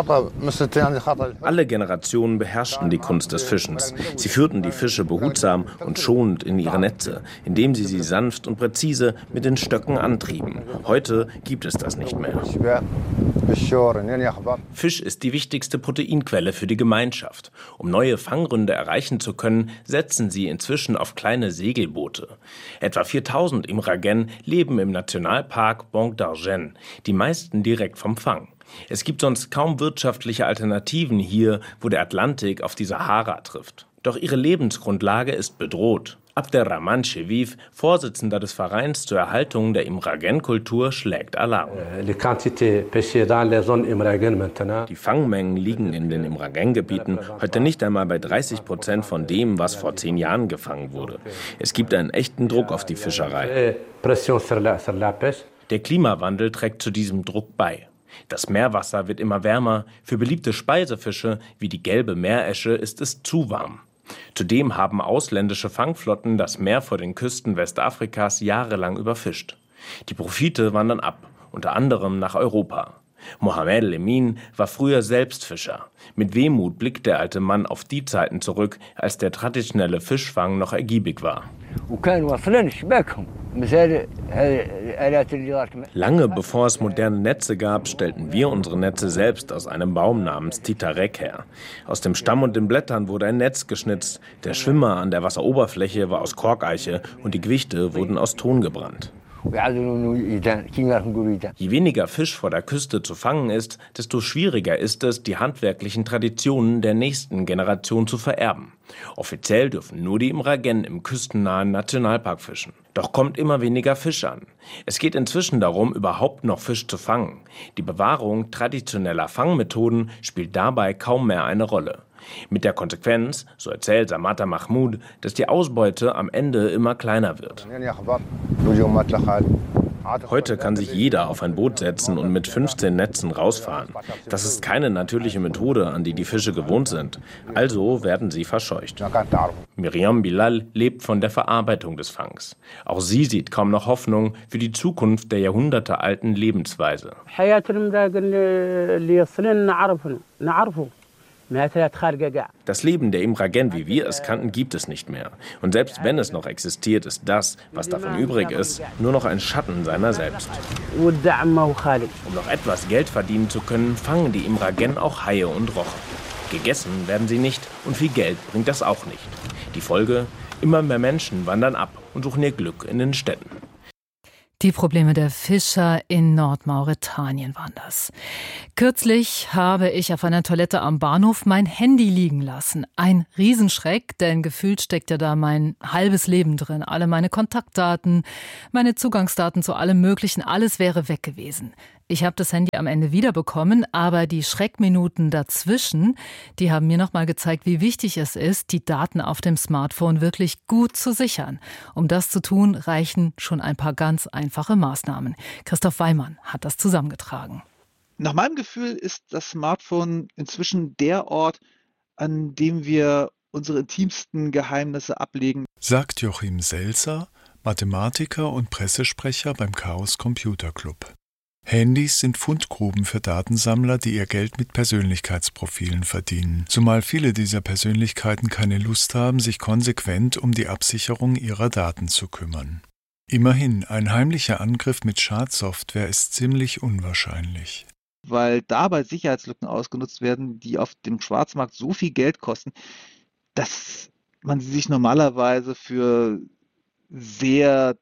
Alle Generationen beherrschten die Kunst des Fischens. Sie führten die Fische behutsam und schonend in ihre Netze, indem sie sie sanft und präzise mit den Stöcken antrieben. Heute gibt es das nicht mehr. Fisch ist die wichtigste Proteinquelle für die Gemeinschaft. Um neue Fangründe erreichen zu können, setzen sie inzwischen auf kleine Segelboote. Etwa viertausend Imragen leben im Nationalpark Banc d'Argent, die meisten direkt vom Fang. Es gibt sonst kaum wirtschaftliche Alternativen hier, wo der Atlantik auf die Sahara trifft. Doch ihre Lebensgrundlage ist bedroht. Abderrahman Cheviv, Vorsitzender des Vereins zur Erhaltung der Imragen-Kultur, schlägt Alarm. Die Fangmengen liegen in den Imragen-Gebieten heute nicht einmal bei dreißig Prozent von dem, was vor zehn Jahren gefangen wurde. Es gibt einen echten Druck auf die Fischerei. Der Klimawandel trägt zu diesem Druck bei. Das Meerwasser wird immer wärmer. Für beliebte Speisefische wie die gelbe Meeresche ist es zu warm. Zudem haben ausländische Fangflotten das Meer vor den Küsten Westafrikas jahrelang überfischt. Die Profite wandern ab, unter anderem nach Europa. Mohamed Lemin war früher selbst Fischer. Mit Wehmut blickt der alte Mann auf die Zeiten zurück, als der traditionelle Fischfang noch ergiebig war. Lange bevor es moderne Netze gab, stellten wir unsere Netze selbst aus einem Baum namens Titarek her. Aus dem Stamm und den Blättern wurde ein Netz geschnitzt. Der Schwimmer an der Wasseroberfläche war aus Korkeiche und die Gewichte wurden aus Ton gebrannt. Je weniger Fisch vor der Küste zu fangen ist, desto schwieriger ist es, die handwerklichen Traditionen der nächsten Generation zu vererben. Offiziell dürfen nur die Imragen im küstennahen Nationalpark fischen. Doch kommt immer weniger Fisch an. Es geht inzwischen darum, überhaupt noch Fisch zu fangen. Die Bewahrung traditioneller Fangmethoden spielt dabei kaum mehr eine Rolle. Mit der Konsequenz, so erzählt Samata Mahmoud, dass die Ausbeute am Ende immer kleiner wird. Heute kann sich jeder auf ein Boot setzen und mit fünfzehn Netzen rausfahren. Das ist keine natürliche Methode, an die die Fische gewohnt sind. Also werden sie verscheucht. Miriam Bilal lebt von der Verarbeitung des Fangs. Auch sie sieht kaum noch Hoffnung für die Zukunft der jahrhundertealten Lebensweise. Das Leben der Imragen, wie wir es kannten, gibt es nicht mehr. Und selbst wenn es noch existiert, ist das, was davon übrig ist, nur noch ein Schatten seiner selbst. Um noch etwas Geld verdienen zu können, fangen die Imragen auch Haie und Roche. Gegessen werden sie nicht und viel Geld bringt das auch nicht. Die Folge? Immer mehr Menschen wandern ab und suchen ihr Glück in den Städten. Die Probleme der Fischer in Nordmauretanien waren das. Kürzlich habe ich auf einer Toilette am Bahnhof mein Handy liegen lassen. Ein Riesenschreck, denn gefühlt steckt ja da mein halbes Leben drin. Alle meine Kontaktdaten, meine Zugangsdaten zu allem Möglichen, alles wäre weg gewesen. Ich habe das Handy am Ende wiederbekommen, aber die Schreckminuten dazwischen, die haben mir nochmal gezeigt, wie wichtig es ist, die Daten auf dem Smartphone wirklich gut zu sichern. Um das zu tun, reichen schon ein paar ganz einfache Maßnahmen. Christoph Weimann hat das zusammengetragen. Nach meinem Gefühl ist das Smartphone inzwischen der Ort, an dem wir unsere intimsten Geheimnisse ablegen, sagt Joachim Selzer, Mathematiker und Pressesprecher beim Chaos Computer Club. Handys sind Fundgruben für Datensammler, die ihr Geld mit Persönlichkeitsprofilen verdienen, zumal viele dieser Persönlichkeiten keine Lust haben, sich konsequent um die Absicherung ihrer Daten zu kümmern. Immerhin, ein heimlicher Angriff mit Schadsoftware ist ziemlich unwahrscheinlich. Weil dabei Sicherheitslücken ausgenutzt werden, die auf dem Schwarzmarkt so viel Geld kosten, dass man sie sich normalerweise für sehr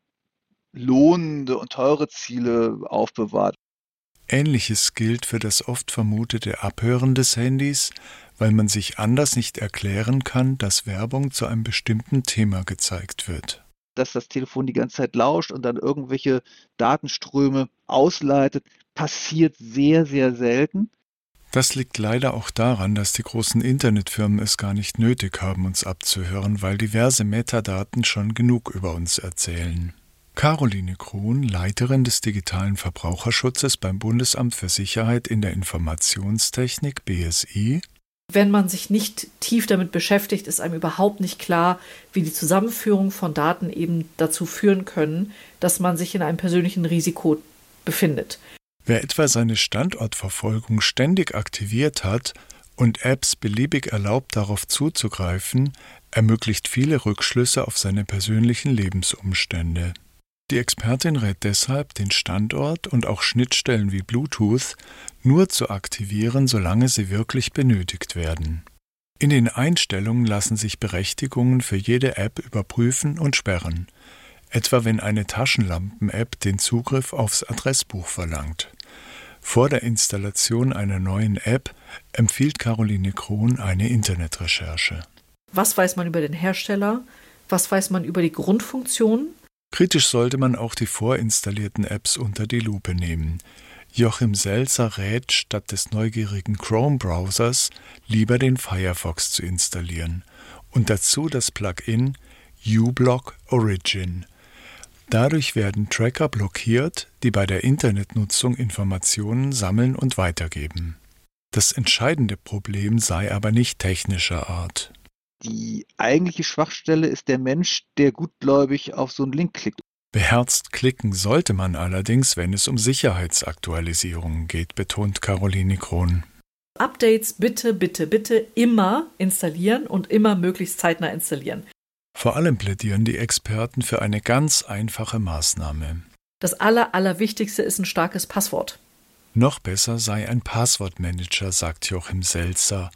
lohnende und teure Ziele aufbewahrt. Ähnliches gilt für das oft vermutete Abhören des Handys, weil man sich anders nicht erklären kann, dass Werbung zu einem bestimmten Thema gezeigt wird. Dass das Telefon die ganze Zeit lauscht und dann irgendwelche Datenströme ausleitet, passiert sehr, sehr selten. Das liegt leider auch daran, dass die großen Internetfirmen es gar nicht nötig haben, uns abzuhören, weil diverse Metadaten schon genug über uns erzählen. Caroline Krohn, Leiterin des digitalen Verbraucherschutzes beim Bundesamt für Sicherheit in der Informationstechnik B S I. Wenn man sich nicht tief damit beschäftigt, ist einem überhaupt nicht klar, wie die Zusammenführung von Daten eben dazu führen können, dass man sich in einem persönlichen Risiko befindet. Wer etwa seine Standortverfolgung ständig aktiviert hat und Apps beliebig erlaubt, darauf zuzugreifen, ermöglicht viele Rückschlüsse auf seine persönlichen Lebensumstände. Die Expertin rät deshalb, den Standort und auch Schnittstellen wie Bluetooth nur zu aktivieren, solange sie wirklich benötigt werden. In den Einstellungen lassen sich Berechtigungen für jede App überprüfen und sperren, etwa wenn eine Taschenlampen-App den Zugriff aufs Adressbuch verlangt. Vor der Installation einer neuen App empfiehlt Caroline Krohn eine Internetrecherche. Was weiß man über den Hersteller? Was weiß man über die Grundfunktionen? Kritisch sollte man auch die vorinstallierten Apps unter die Lupe nehmen. Joachim Selzer rät, statt des neugierigen Chrome-Browsers lieber den Firefox zu installieren und dazu das Plugin uBlock Origin. Dadurch werden Tracker blockiert, die bei der Internetnutzung Informationen sammeln und weitergeben. Das entscheidende Problem sei aber nicht technischer Art. Die eigentliche Schwachstelle ist der Mensch, der gutgläubig auf so einen Link klickt. Beherzt klicken sollte man allerdings, wenn es um Sicherheitsaktualisierungen geht, betont Caroline Krohn. Updates bitte, bitte, bitte immer installieren und immer möglichst zeitnah installieren. Vor allem plädieren die Experten für eine ganz einfache Maßnahme. Das Aller, Allerwichtigste ist ein starkes Passwort. Noch besser sei ein Passwortmanager, sagt Joachim Selzer.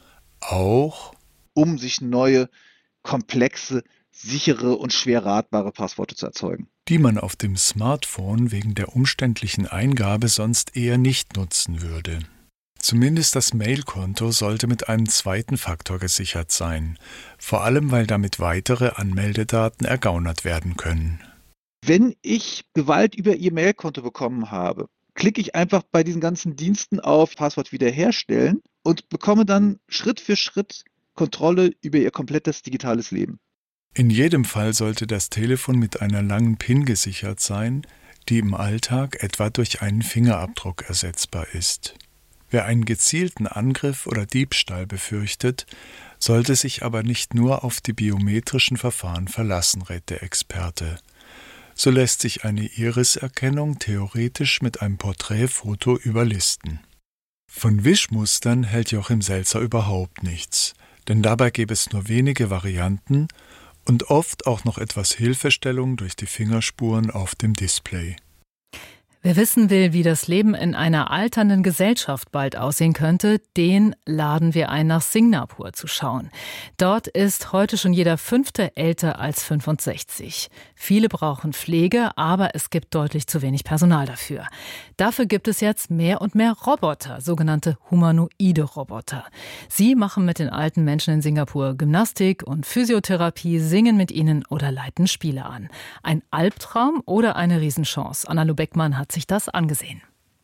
Auch um sich neue, komplexe, sichere und schwer ratbare Passworte zu erzeugen. Die man auf dem Smartphone wegen der umständlichen Eingabe sonst eher nicht nutzen würde. Zumindest das Mailkonto sollte mit einem zweiten Faktor gesichert sein, vor allem weil damit weitere Anmeldedaten ergaunert werden können. Wenn ich Gewalt über Ihr Mailkonto bekommen habe, klicke ich einfach bei diesen ganzen Diensten auf Passwort wiederherstellen und bekomme dann Schritt für Schritt Kontrolle über Ihr komplettes digitales Leben. In jedem Fall sollte das Telefon mit einer langen PIN gesichert sein, die im Alltag etwa durch einen Fingerabdruck ersetzbar ist. Wer einen gezielten Angriff oder Diebstahl befürchtet, sollte sich aber nicht nur auf die biometrischen Verfahren verlassen, rät der Experte. So lässt sich eine Iriserkennung theoretisch mit einem Porträtfoto überlisten. Von Wischmustern hält Joachim Selzer überhaupt nichts, denn dabei gäbe es nur wenige Varianten und oft auch noch etwas Hilfestellung durch die Fingerspuren auf dem Display. Wer wissen will, wie das Leben in einer alternden Gesellschaft bald aussehen könnte, den laden wir ein, nach Singapur zu schauen. Dort ist heute schon jeder Fünfte älter als fünfundsechzig. Viele brauchen Pflege, aber es gibt deutlich zu wenig Personal dafür. Dafür gibt es jetzt mehr und mehr Roboter, sogenannte humanoide Roboter. Sie machen mit den alten Menschen in Singapur Gymnastik und Physiotherapie, singen mit ihnen oder leiten Spiele an. Ein Albtraum oder eine Riesenchance? Anna Beckmann hat sich das angesehen.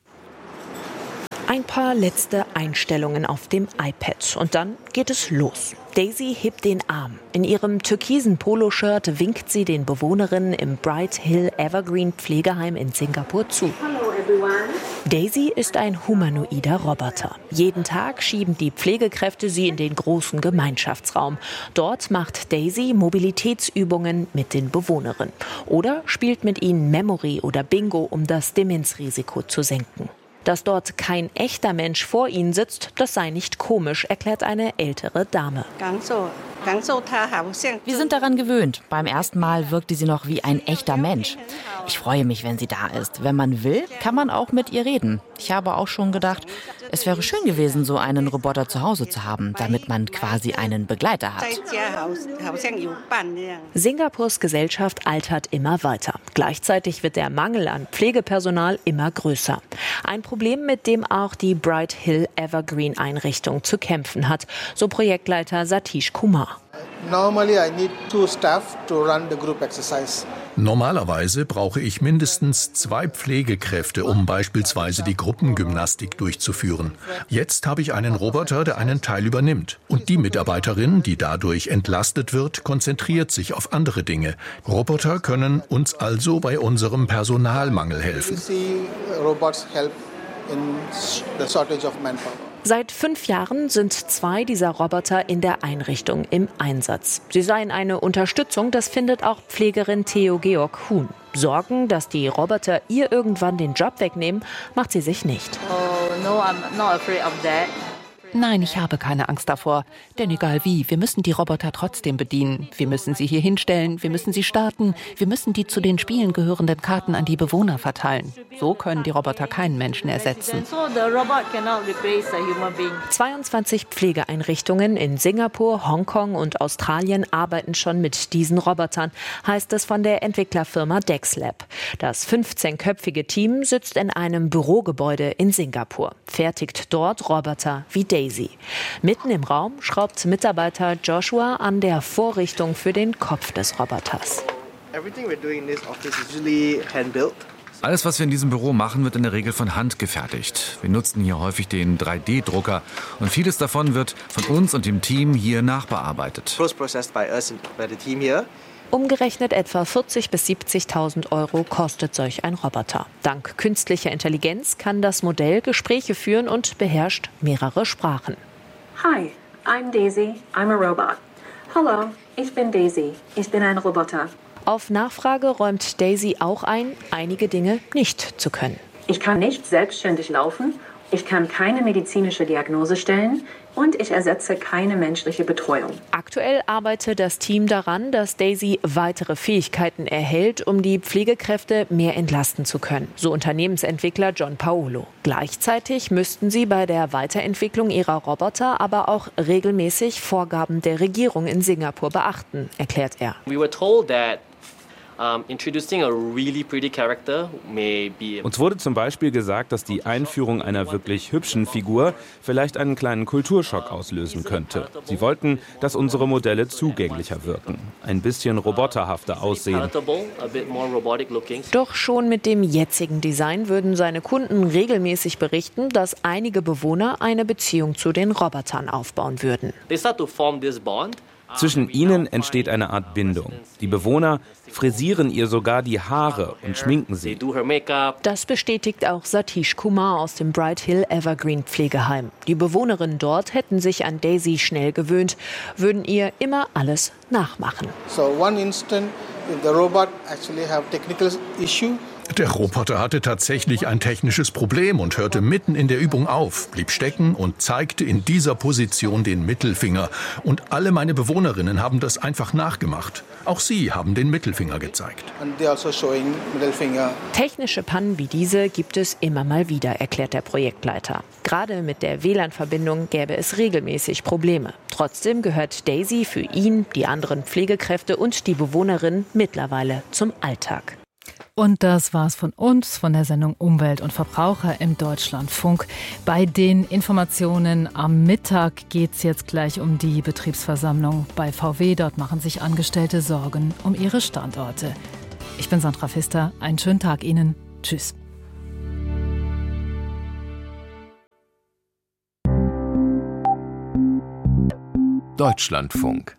Ein paar letzte Einstellungen auf dem iPad und dann geht es los. Daisy hebt den Arm. In ihrem türkisen Poloshirt winkt sie den Bewohnerinnen im Bright Hill Evergreen Pflegeheim in Singapur zu. Hello everyone. Daisy ist ein humanoider Roboter. Jeden Tag schieben die Pflegekräfte sie in den großen Gemeinschaftsraum. Dort macht Daisy Mobilitätsübungen mit den Bewohnerinnen oder spielt mit ihnen Memory oder Bingo, um das Demenzrisiko zu senken. Dass dort kein echter Mensch vor ihnen sitzt, das sei nicht komisch, erklärt eine ältere Dame. Wir sind daran gewöhnt. Beim ersten Mal wirkte sie noch wie ein echter Mensch. Ich freue mich, wenn sie da ist. Wenn man will, kann man auch mit ihr reden. Ich habe auch schon gedacht, es wäre schön gewesen, so einen Roboter zu Hause zu haben, damit man quasi einen Begleiter hat. Singapurs Gesellschaft altert immer weiter. Gleichzeitig wird der Mangel an Pflegepersonal immer größer. Ein Problem, mit dem auch die Bright Hill Evergreen Einrichtung zu kämpfen hat, so Projektleiter Satish Kumar. Normalerweise brauche ich mindestens zwei Pflegekräfte, um beispielsweise die Gruppengymnastik durchzuführen. Jetzt habe ich einen Roboter, der einen Teil übernimmt. Und die Mitarbeiterin, die dadurch entlastet wird, konzentriert sich auf andere Dinge. Roboter können uns also bei unserem Personalmangel helfen. Seit fünf Jahren sind zwei dieser Roboter in der Einrichtung im Einsatz. Sie seien eine Unterstützung, das findet auch Pflegerin Theo Georg Huhn. Sorgen, dass die Roboter ihr irgendwann den Job wegnehmen, macht sie sich nicht. Oh, no, I'm not afraid of that. Nein, ich habe keine Angst davor. Denn egal wie, wir müssen die Roboter trotzdem bedienen. Wir müssen sie hier hinstellen, wir müssen sie starten, wir müssen die zu den Spielen gehörenden Karten an die Bewohner verteilen. So können die Roboter keinen Menschen ersetzen. zweiundzwanzig Pflegeeinrichtungen in Singapur, Hongkong und Australien arbeiten schon mit diesen Robotern, heißt es von der Entwicklerfirma Dexlab. Das fünfzehnköpfige Team sitzt in einem Bürogebäude in Singapur, fertigt dort Roboter wie Daisy. Mitten im Raum schraubt Mitarbeiter Joshua an der Vorrichtung für den Kopf des Roboters. Alles, was wir in diesem Büro machen, wird in der Regel von Hand gefertigt. Wir nutzen hier häufig den drei D Drucker und vieles davon wird von uns und dem Team hier nachbearbeitet. Umgerechnet etwa vierzigtausend bis siebzigtausend Euro kostet solch ein Roboter. Dank künstlicher Intelligenz kann das Modell Gespräche führen und beherrscht mehrere Sprachen. Hi, I'm Daisy. I'm a robot. Hallo, ich bin Daisy. Ich bin ein Roboter. Auf Nachfrage räumt Daisy auch ein, einige Dinge nicht zu können. Ich kann nicht selbstständig laufen, ich kann keine medizinische Diagnose stellen und ich ersetze keine menschliche Betreuung. Aktuell arbeitet das Team daran, dass Daisy weitere Fähigkeiten erhält, um die Pflegekräfte mehr entlasten zu können, so Unternehmensentwickler John Paolo. Gleichzeitig müssten sie bei der Weiterentwicklung ihrer Roboter aber auch regelmäßig Vorgaben der Regierung in Singapur beachten, erklärt er. We were told that Um, introducing a really pretty character may be. Uns wurde zum Beispiel gesagt, dass die Einführung einer wirklich hübschen Figur vielleicht einen kleinen Kulturschock auslösen könnte. Sie wollten, dass unsere Modelle zugänglicher wirken, ein bisschen roboterhafter aussehen. Doch schon mit dem jetzigen Design würden seine Kunden regelmäßig berichten, dass einige Bewohner eine Beziehung zu den Robotern aufbauen würden. They start to form this bond. Zwischen ihnen entsteht eine Art Bindung. Die Bewohner frisieren ihr sogar die Haare und schminken sie. Das bestätigt auch Satish Kumar aus dem Bright Hill Evergreen Pflegeheim. Die Bewohnerinnen dort hätten sich an Daisy schnell gewöhnt, würden ihr immer alles nachmachen. So one instant, the robot actually have technical issue. Der Roboter hatte tatsächlich ein technisches Problem und hörte mitten in der Übung auf, blieb stecken und zeigte in dieser Position den Mittelfinger. Und alle meine Bewohnerinnen haben das einfach nachgemacht. Auch sie haben den Mittelfinger gezeigt. Also Technische Pannen wie diese gibt es immer mal wieder, erklärt der Projektleiter. Gerade mit der W L A N-Verbindung gäbe es regelmäßig Probleme. Trotzdem gehört Daisy für ihn, die anderen Pflegekräfte und die Bewohnerin mittlerweile zum Alltag. Und das war's von uns, von der Sendung Umwelt und Verbraucher im Deutschlandfunk. Bei den Informationen am Mittag geht's jetzt gleich um die Betriebsversammlung bei V W. Dort machen sich Angestellte Sorgen um ihre Standorte. Ich bin Sandra Pfister. Einen schönen Tag Ihnen. Tschüss. Deutschlandfunk.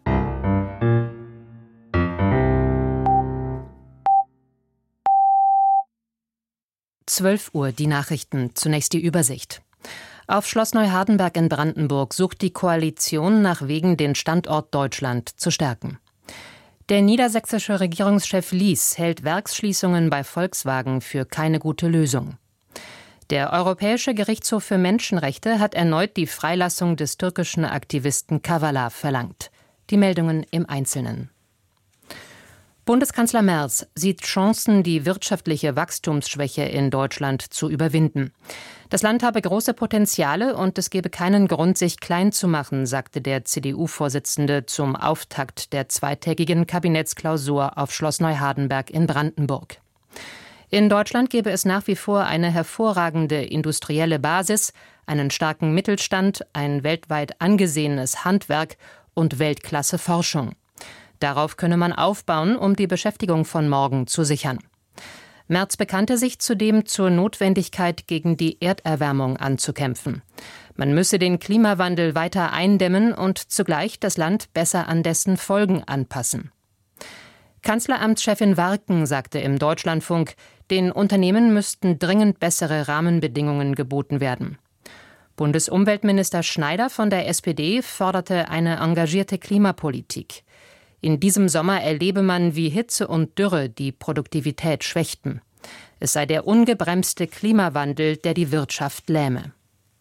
zwölf Uhr, die Nachrichten. Zunächst die Übersicht. Auf Schloss Neuhardenberg in Brandenburg sucht die Koalition nach Wegen, den Standort Deutschland zu stärken. Der niedersächsische Regierungschef Lies hält Werksschließungen bei Volkswagen für keine gute Lösung. Der Europäische Gerichtshof für Menschenrechte hat erneut die Freilassung des türkischen Aktivisten Kavala verlangt. Die Meldungen im Einzelnen. Bundeskanzler Merz sieht Chancen, die wirtschaftliche Wachstumsschwäche in Deutschland zu überwinden. Das Land habe große Potenziale und es gebe keinen Grund, sich klein zu machen, sagte der C D U-Vorsitzende zum Auftakt der zweitägigen Kabinettsklausur auf Schloss Neuhardenberg in Brandenburg. In Deutschland gebe es nach wie vor eine hervorragende industrielle Basis, einen starken Mittelstand, ein weltweit angesehenes Handwerk und Weltklasse-Forschung. Darauf könne man aufbauen, um die Beschäftigung von morgen zu sichern. Merz bekannte sich zudem zur Notwendigkeit, gegen die Erderwärmung anzukämpfen. Man müsse den Klimawandel weiter eindämmen und zugleich das Land besser an dessen Folgen anpassen. Kanzleramtschefin Warken sagte im Deutschlandfunk, den Unternehmen müssten dringend bessere Rahmenbedingungen geboten werden. Bundesumweltminister Schneider von der S P D forderte eine engagierte Klimapolitik. In diesem Sommer erlebe man, wie Hitze und Dürre die Produktivität schwächten. Es sei der ungebremste Klimawandel, der die Wirtschaft lähme.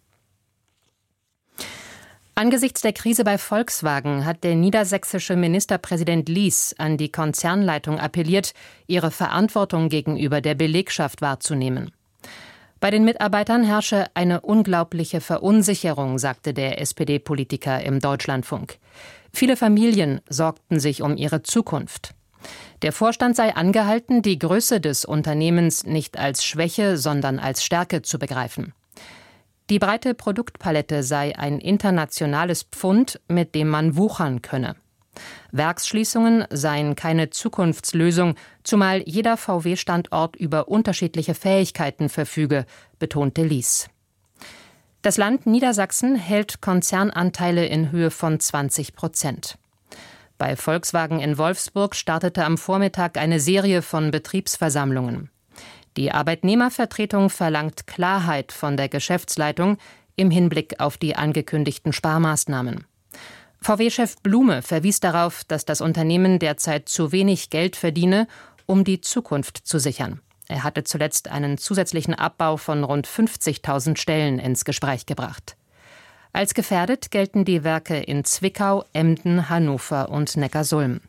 Angesichts der Krise bei Volkswagen hat der niedersächsische Ministerpräsident Lies an die Konzernleitung appelliert, ihre Verantwortung gegenüber der Belegschaft wahrzunehmen. Bei den Mitarbeitern herrsche eine unglaubliche Verunsicherung, sagte der S P D-Politiker im Deutschlandfunk. Viele Familien sorgten sich um ihre Zukunft. Der Vorstand sei angehalten, die Größe des Unternehmens nicht als Schwäche, sondern als Stärke zu begreifen. Die breite Produktpalette sei ein internationales Pfund, mit dem man wuchern könne. Werksschließungen seien keine Zukunftslösung, zumal jeder V W-Standort über unterschiedliche Fähigkeiten verfüge, betonte Lies. Das Land Niedersachsen hält Konzernanteile in Höhe von zwanzig Prozent. Bei Volkswagen in Wolfsburg startete am Vormittag eine Serie von Betriebsversammlungen. Die Arbeitnehmervertretung verlangt Klarheit von der Geschäftsleitung im Hinblick auf die angekündigten Sparmaßnahmen. V W-Chef Blume verwies darauf, dass das Unternehmen derzeit zu wenig Geld verdiene, um die Zukunft zu sichern. Er hatte zuletzt einen zusätzlichen Abbau von rund fünfzigtausend Stellen ins Gespräch gebracht. Als gefährdet gelten die Werke in Zwickau, Emden, Hannover und Neckarsulm.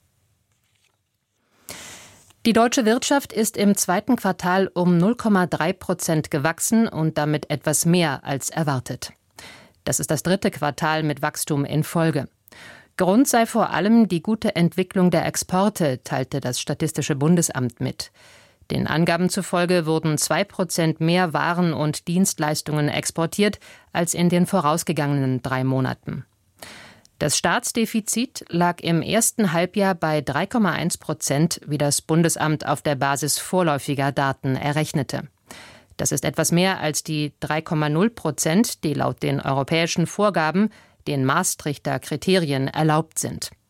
Die deutsche Wirtschaft ist im zweiten Quartal um null Komma drei Prozent gewachsen und damit etwas mehr als erwartet. Das ist das dritte Quartal mit Wachstum in Folge. Grund sei vor allem die gute Entwicklung der Exporte, teilte das Statistische Bundesamt mit. Den Angaben zufolge wurden zwei Prozent mehr Waren und Dienstleistungen exportiert als in den vorausgegangenen drei Monaten. Das Staatsdefizit lag im ersten Halbjahr bei drei Komma eins Prozent, wie das Bundesamt auf der Basis vorläufiger Daten errechnete. Das ist etwas mehr als die drei Komma null Prozent, die laut den europäischen Vorgaben, den Maastrichter Kriterien, erlaubt sind.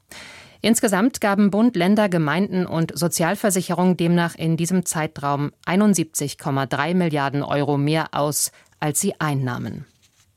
Insgesamt gaben Bund, Länder, Gemeinden und Sozialversicherung demnach in diesem Zeitraum einundsiebzig Komma drei Milliarden Euro mehr aus, als sie einnahmen.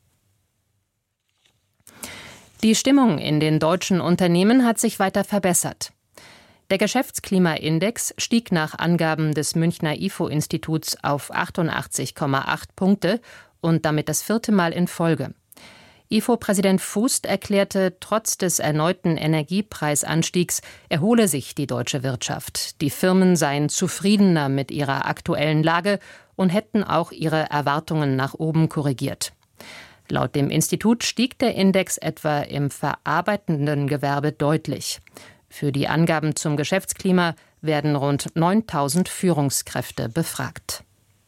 Die Stimmung in den deutschen Unternehmen hat sich weiter verbessert. Der Geschäftsklimaindex stieg nach Angaben des Münchner I F O-Instituts auf achtundachtzig Komma acht Punkte und damit das vierte Mal in Folge. I F O-Präsident Fußt erklärte, trotz des erneuten Energiepreisanstiegs erhole sich die deutsche Wirtschaft. Die Firmen seien zufriedener mit ihrer aktuellen Lage und hätten auch ihre Erwartungen nach oben korrigiert. Laut dem Institut stieg der Index etwa im verarbeitenden Gewerbe deutlich. Für die Angaben zum Geschäftsklima werden rund neuntausend Führungskräfte befragt.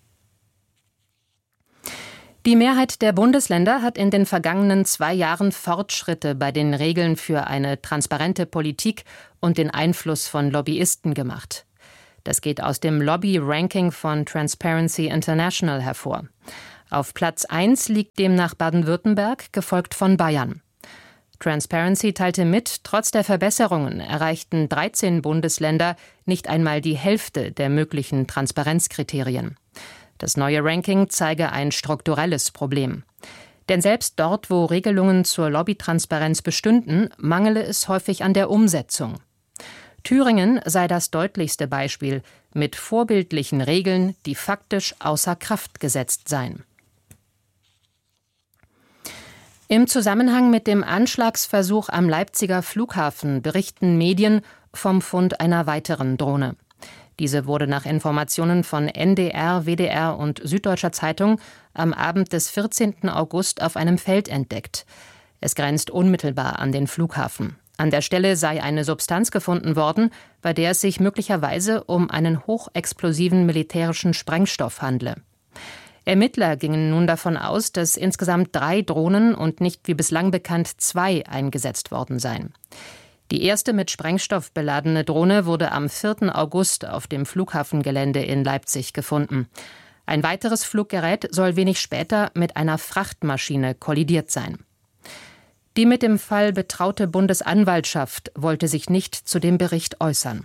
Die Mehrheit der Bundesländer hat in den vergangenen zwei Jahren Fortschritte bei den Regeln für eine transparente Politik und den Einfluss von Lobbyisten gemacht. Das geht aus dem Lobby-Ranking von Transparency International hervor. Auf Platz eins liegt demnach Baden-Württemberg, gefolgt von Bayern. Transparency teilte mit, trotz der Verbesserungen erreichten dreizehn Bundesländer nicht einmal die Hälfte der möglichen Transparenzkriterien. Das neue Ranking zeige ein strukturelles Problem. Denn selbst dort, wo Regelungen zur Lobbytransparenz bestünden, mangele es häufig an der Umsetzung. Thüringen sei das deutlichste Beispiel mit vorbildlichen Regeln, die faktisch außer Kraft gesetzt seien. Im Zusammenhang mit dem Anschlagsversuch am Leipziger Flughafen berichten Medien vom Fund einer weiteren Drohne. Diese wurde nach Informationen von N D R, W D R und Süddeutscher Zeitung am Abend des vierzehnten August auf einem Feld entdeckt. Es grenzt unmittelbar an den Flughafen. An der Stelle sei eine Substanz gefunden worden, bei der es sich möglicherweise um einen hochexplosiven militärischen Sprengstoff handle. Ermittler gingen nun davon aus, dass insgesamt drei Drohnen und nicht wie bislang bekannt zwei eingesetzt worden seien. Die erste mit Sprengstoff beladene Drohne wurde am vierten August auf dem Flughafengelände in Leipzig gefunden. Ein weiteres Fluggerät soll wenig später mit einer Frachtmaschine kollidiert sein. Die mit dem Fall betraute Bundesanwaltschaft wollte sich nicht zu dem Bericht äußern.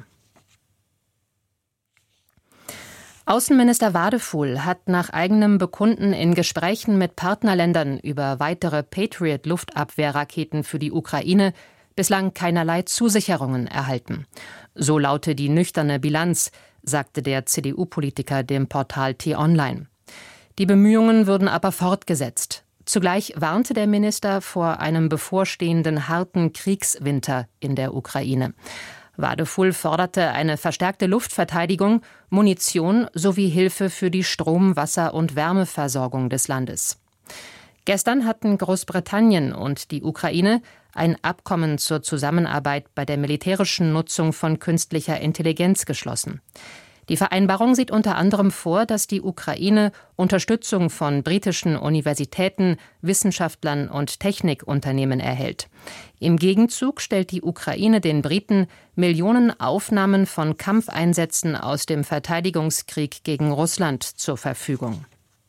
Außenminister Wadefuhl hat nach eigenem Bekunden in Gesprächen mit Partnerländern über weitere Patriot-Luftabwehrraketen für die Ukraine bislang keinerlei Zusicherungen erhalten. So laute die nüchterne Bilanz, sagte der C D U-Politiker dem Portal T-Online. Die Bemühungen würden aber fortgesetzt. Zugleich warnte der Minister vor einem bevorstehenden harten Kriegswinter in der Ukraine. Wadefuhl forderte eine verstärkte Luftverteidigung, Munition sowie Hilfe für die Strom-, Wasser- und Wärmeversorgung des Landes. Gestern hatten Großbritannien und die Ukraine ein Abkommen zur Zusammenarbeit bei der militärischen Nutzung von künstlicher Intelligenz geschlossen. Die Vereinbarung sieht unter anderem vor, dass die Ukraine Unterstützung von britischen Universitäten, Wissenschaftlern und Technikunternehmen erhält. Im Gegenzug stellt die Ukraine den Briten Millionen Aufnahmen von Kampfeinsätzen aus dem Verteidigungskrieg gegen Russland zur Verfügung.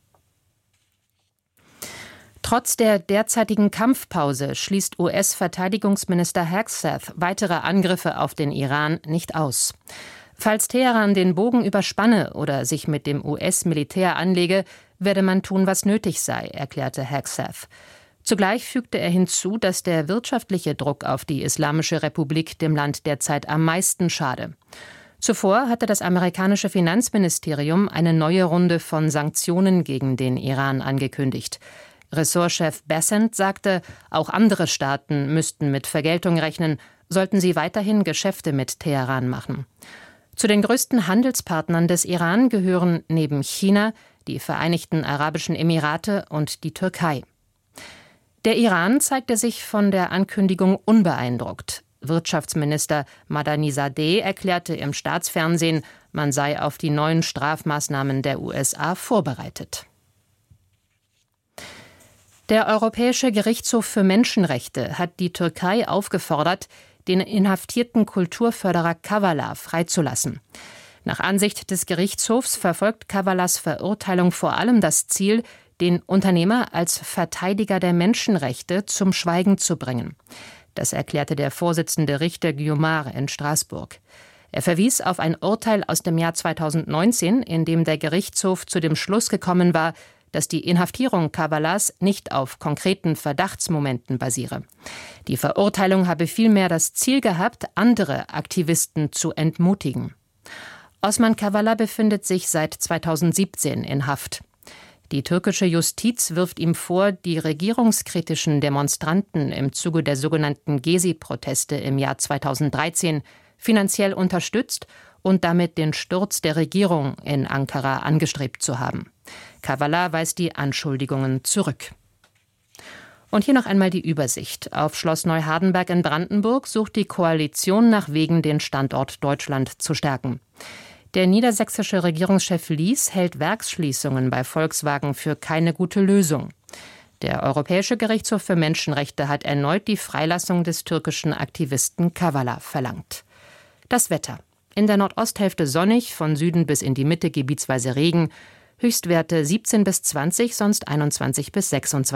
Trotz der derzeitigen Kampfpause schließt U S-Verteidigungsminister Hegseth weitere Angriffe auf den Iran nicht aus. Falls Teheran den Bogen überspanne oder sich mit dem U S-Militär anlege, werde man tun, was nötig sei, erklärte Hegseth. Zugleich fügte er hinzu, dass der wirtschaftliche Druck auf die Islamische Republik dem Land derzeit am meisten schade. Zuvor hatte das amerikanische Finanzministerium eine neue Runde von Sanktionen gegen den Iran angekündigt. Ressortchef Bessent sagte, auch andere Staaten müssten mit Vergeltung rechnen, sollten sie weiterhin Geschäfte mit Teheran machen. Zu den größten Handelspartnern des Iran gehören neben China die Vereinigten Arabischen Emirate und die Türkei. Der Iran zeigte sich von der Ankündigung unbeeindruckt. Wirtschaftsminister Madani-Zadeh erklärte im Staatsfernsehen, man sei auf die neuen Strafmaßnahmen der U S A vorbereitet. Der Europäische Gerichtshof für Menschenrechte hat die Türkei aufgefordert, den inhaftierten Kulturförderer Kavala freizulassen. Nach Ansicht des Gerichtshofs verfolgt Kavalas Verurteilung vor allem das Ziel, den Unternehmer als Verteidiger der Menschenrechte zum Schweigen zu bringen. Das erklärte der Vorsitzende Richter Guillaumard in Straßburg. Er verwies auf ein Urteil aus dem Jahr zweitausendneunzehn, in dem der Gerichtshof zu dem Schluss gekommen war, dass die Inhaftierung Kavalas nicht auf konkreten Verdachtsmomenten basiere. Die Verurteilung habe vielmehr das Ziel gehabt, andere Aktivisten zu entmutigen. Osman Kavala befindet sich seit zweitausendsiebzehn in Haft. Die türkische Justiz wirft ihm vor, die regierungskritischen Demonstranten im Zuge der sogenannten Gezi-Proteste im Jahr zweitausenddreizehn finanziell unterstützt und damit den Sturz der Regierung in Ankara angestrebt zu haben. Kavala weist die Anschuldigungen zurück. Und hier noch einmal die Übersicht. Auf Schloss Neuhardenberg in Brandenburg sucht die Koalition nach Wegen, den Standort Deutschland zu stärken. Der niedersächsische Regierungschef Lies hält Werksschließungen bei Volkswagen für keine gute Lösung. Der Europäische Gerichtshof für Menschenrechte hat erneut die Freilassung des türkischen Aktivisten Kavala verlangt. Das Wetter. In der Nordosthälfte sonnig, von Süden bis in die Mitte gebietsweise Regen. Höchstwerte siebzehn bis zwanzig, sonst einundzwanzig bis sechsundzwanzig.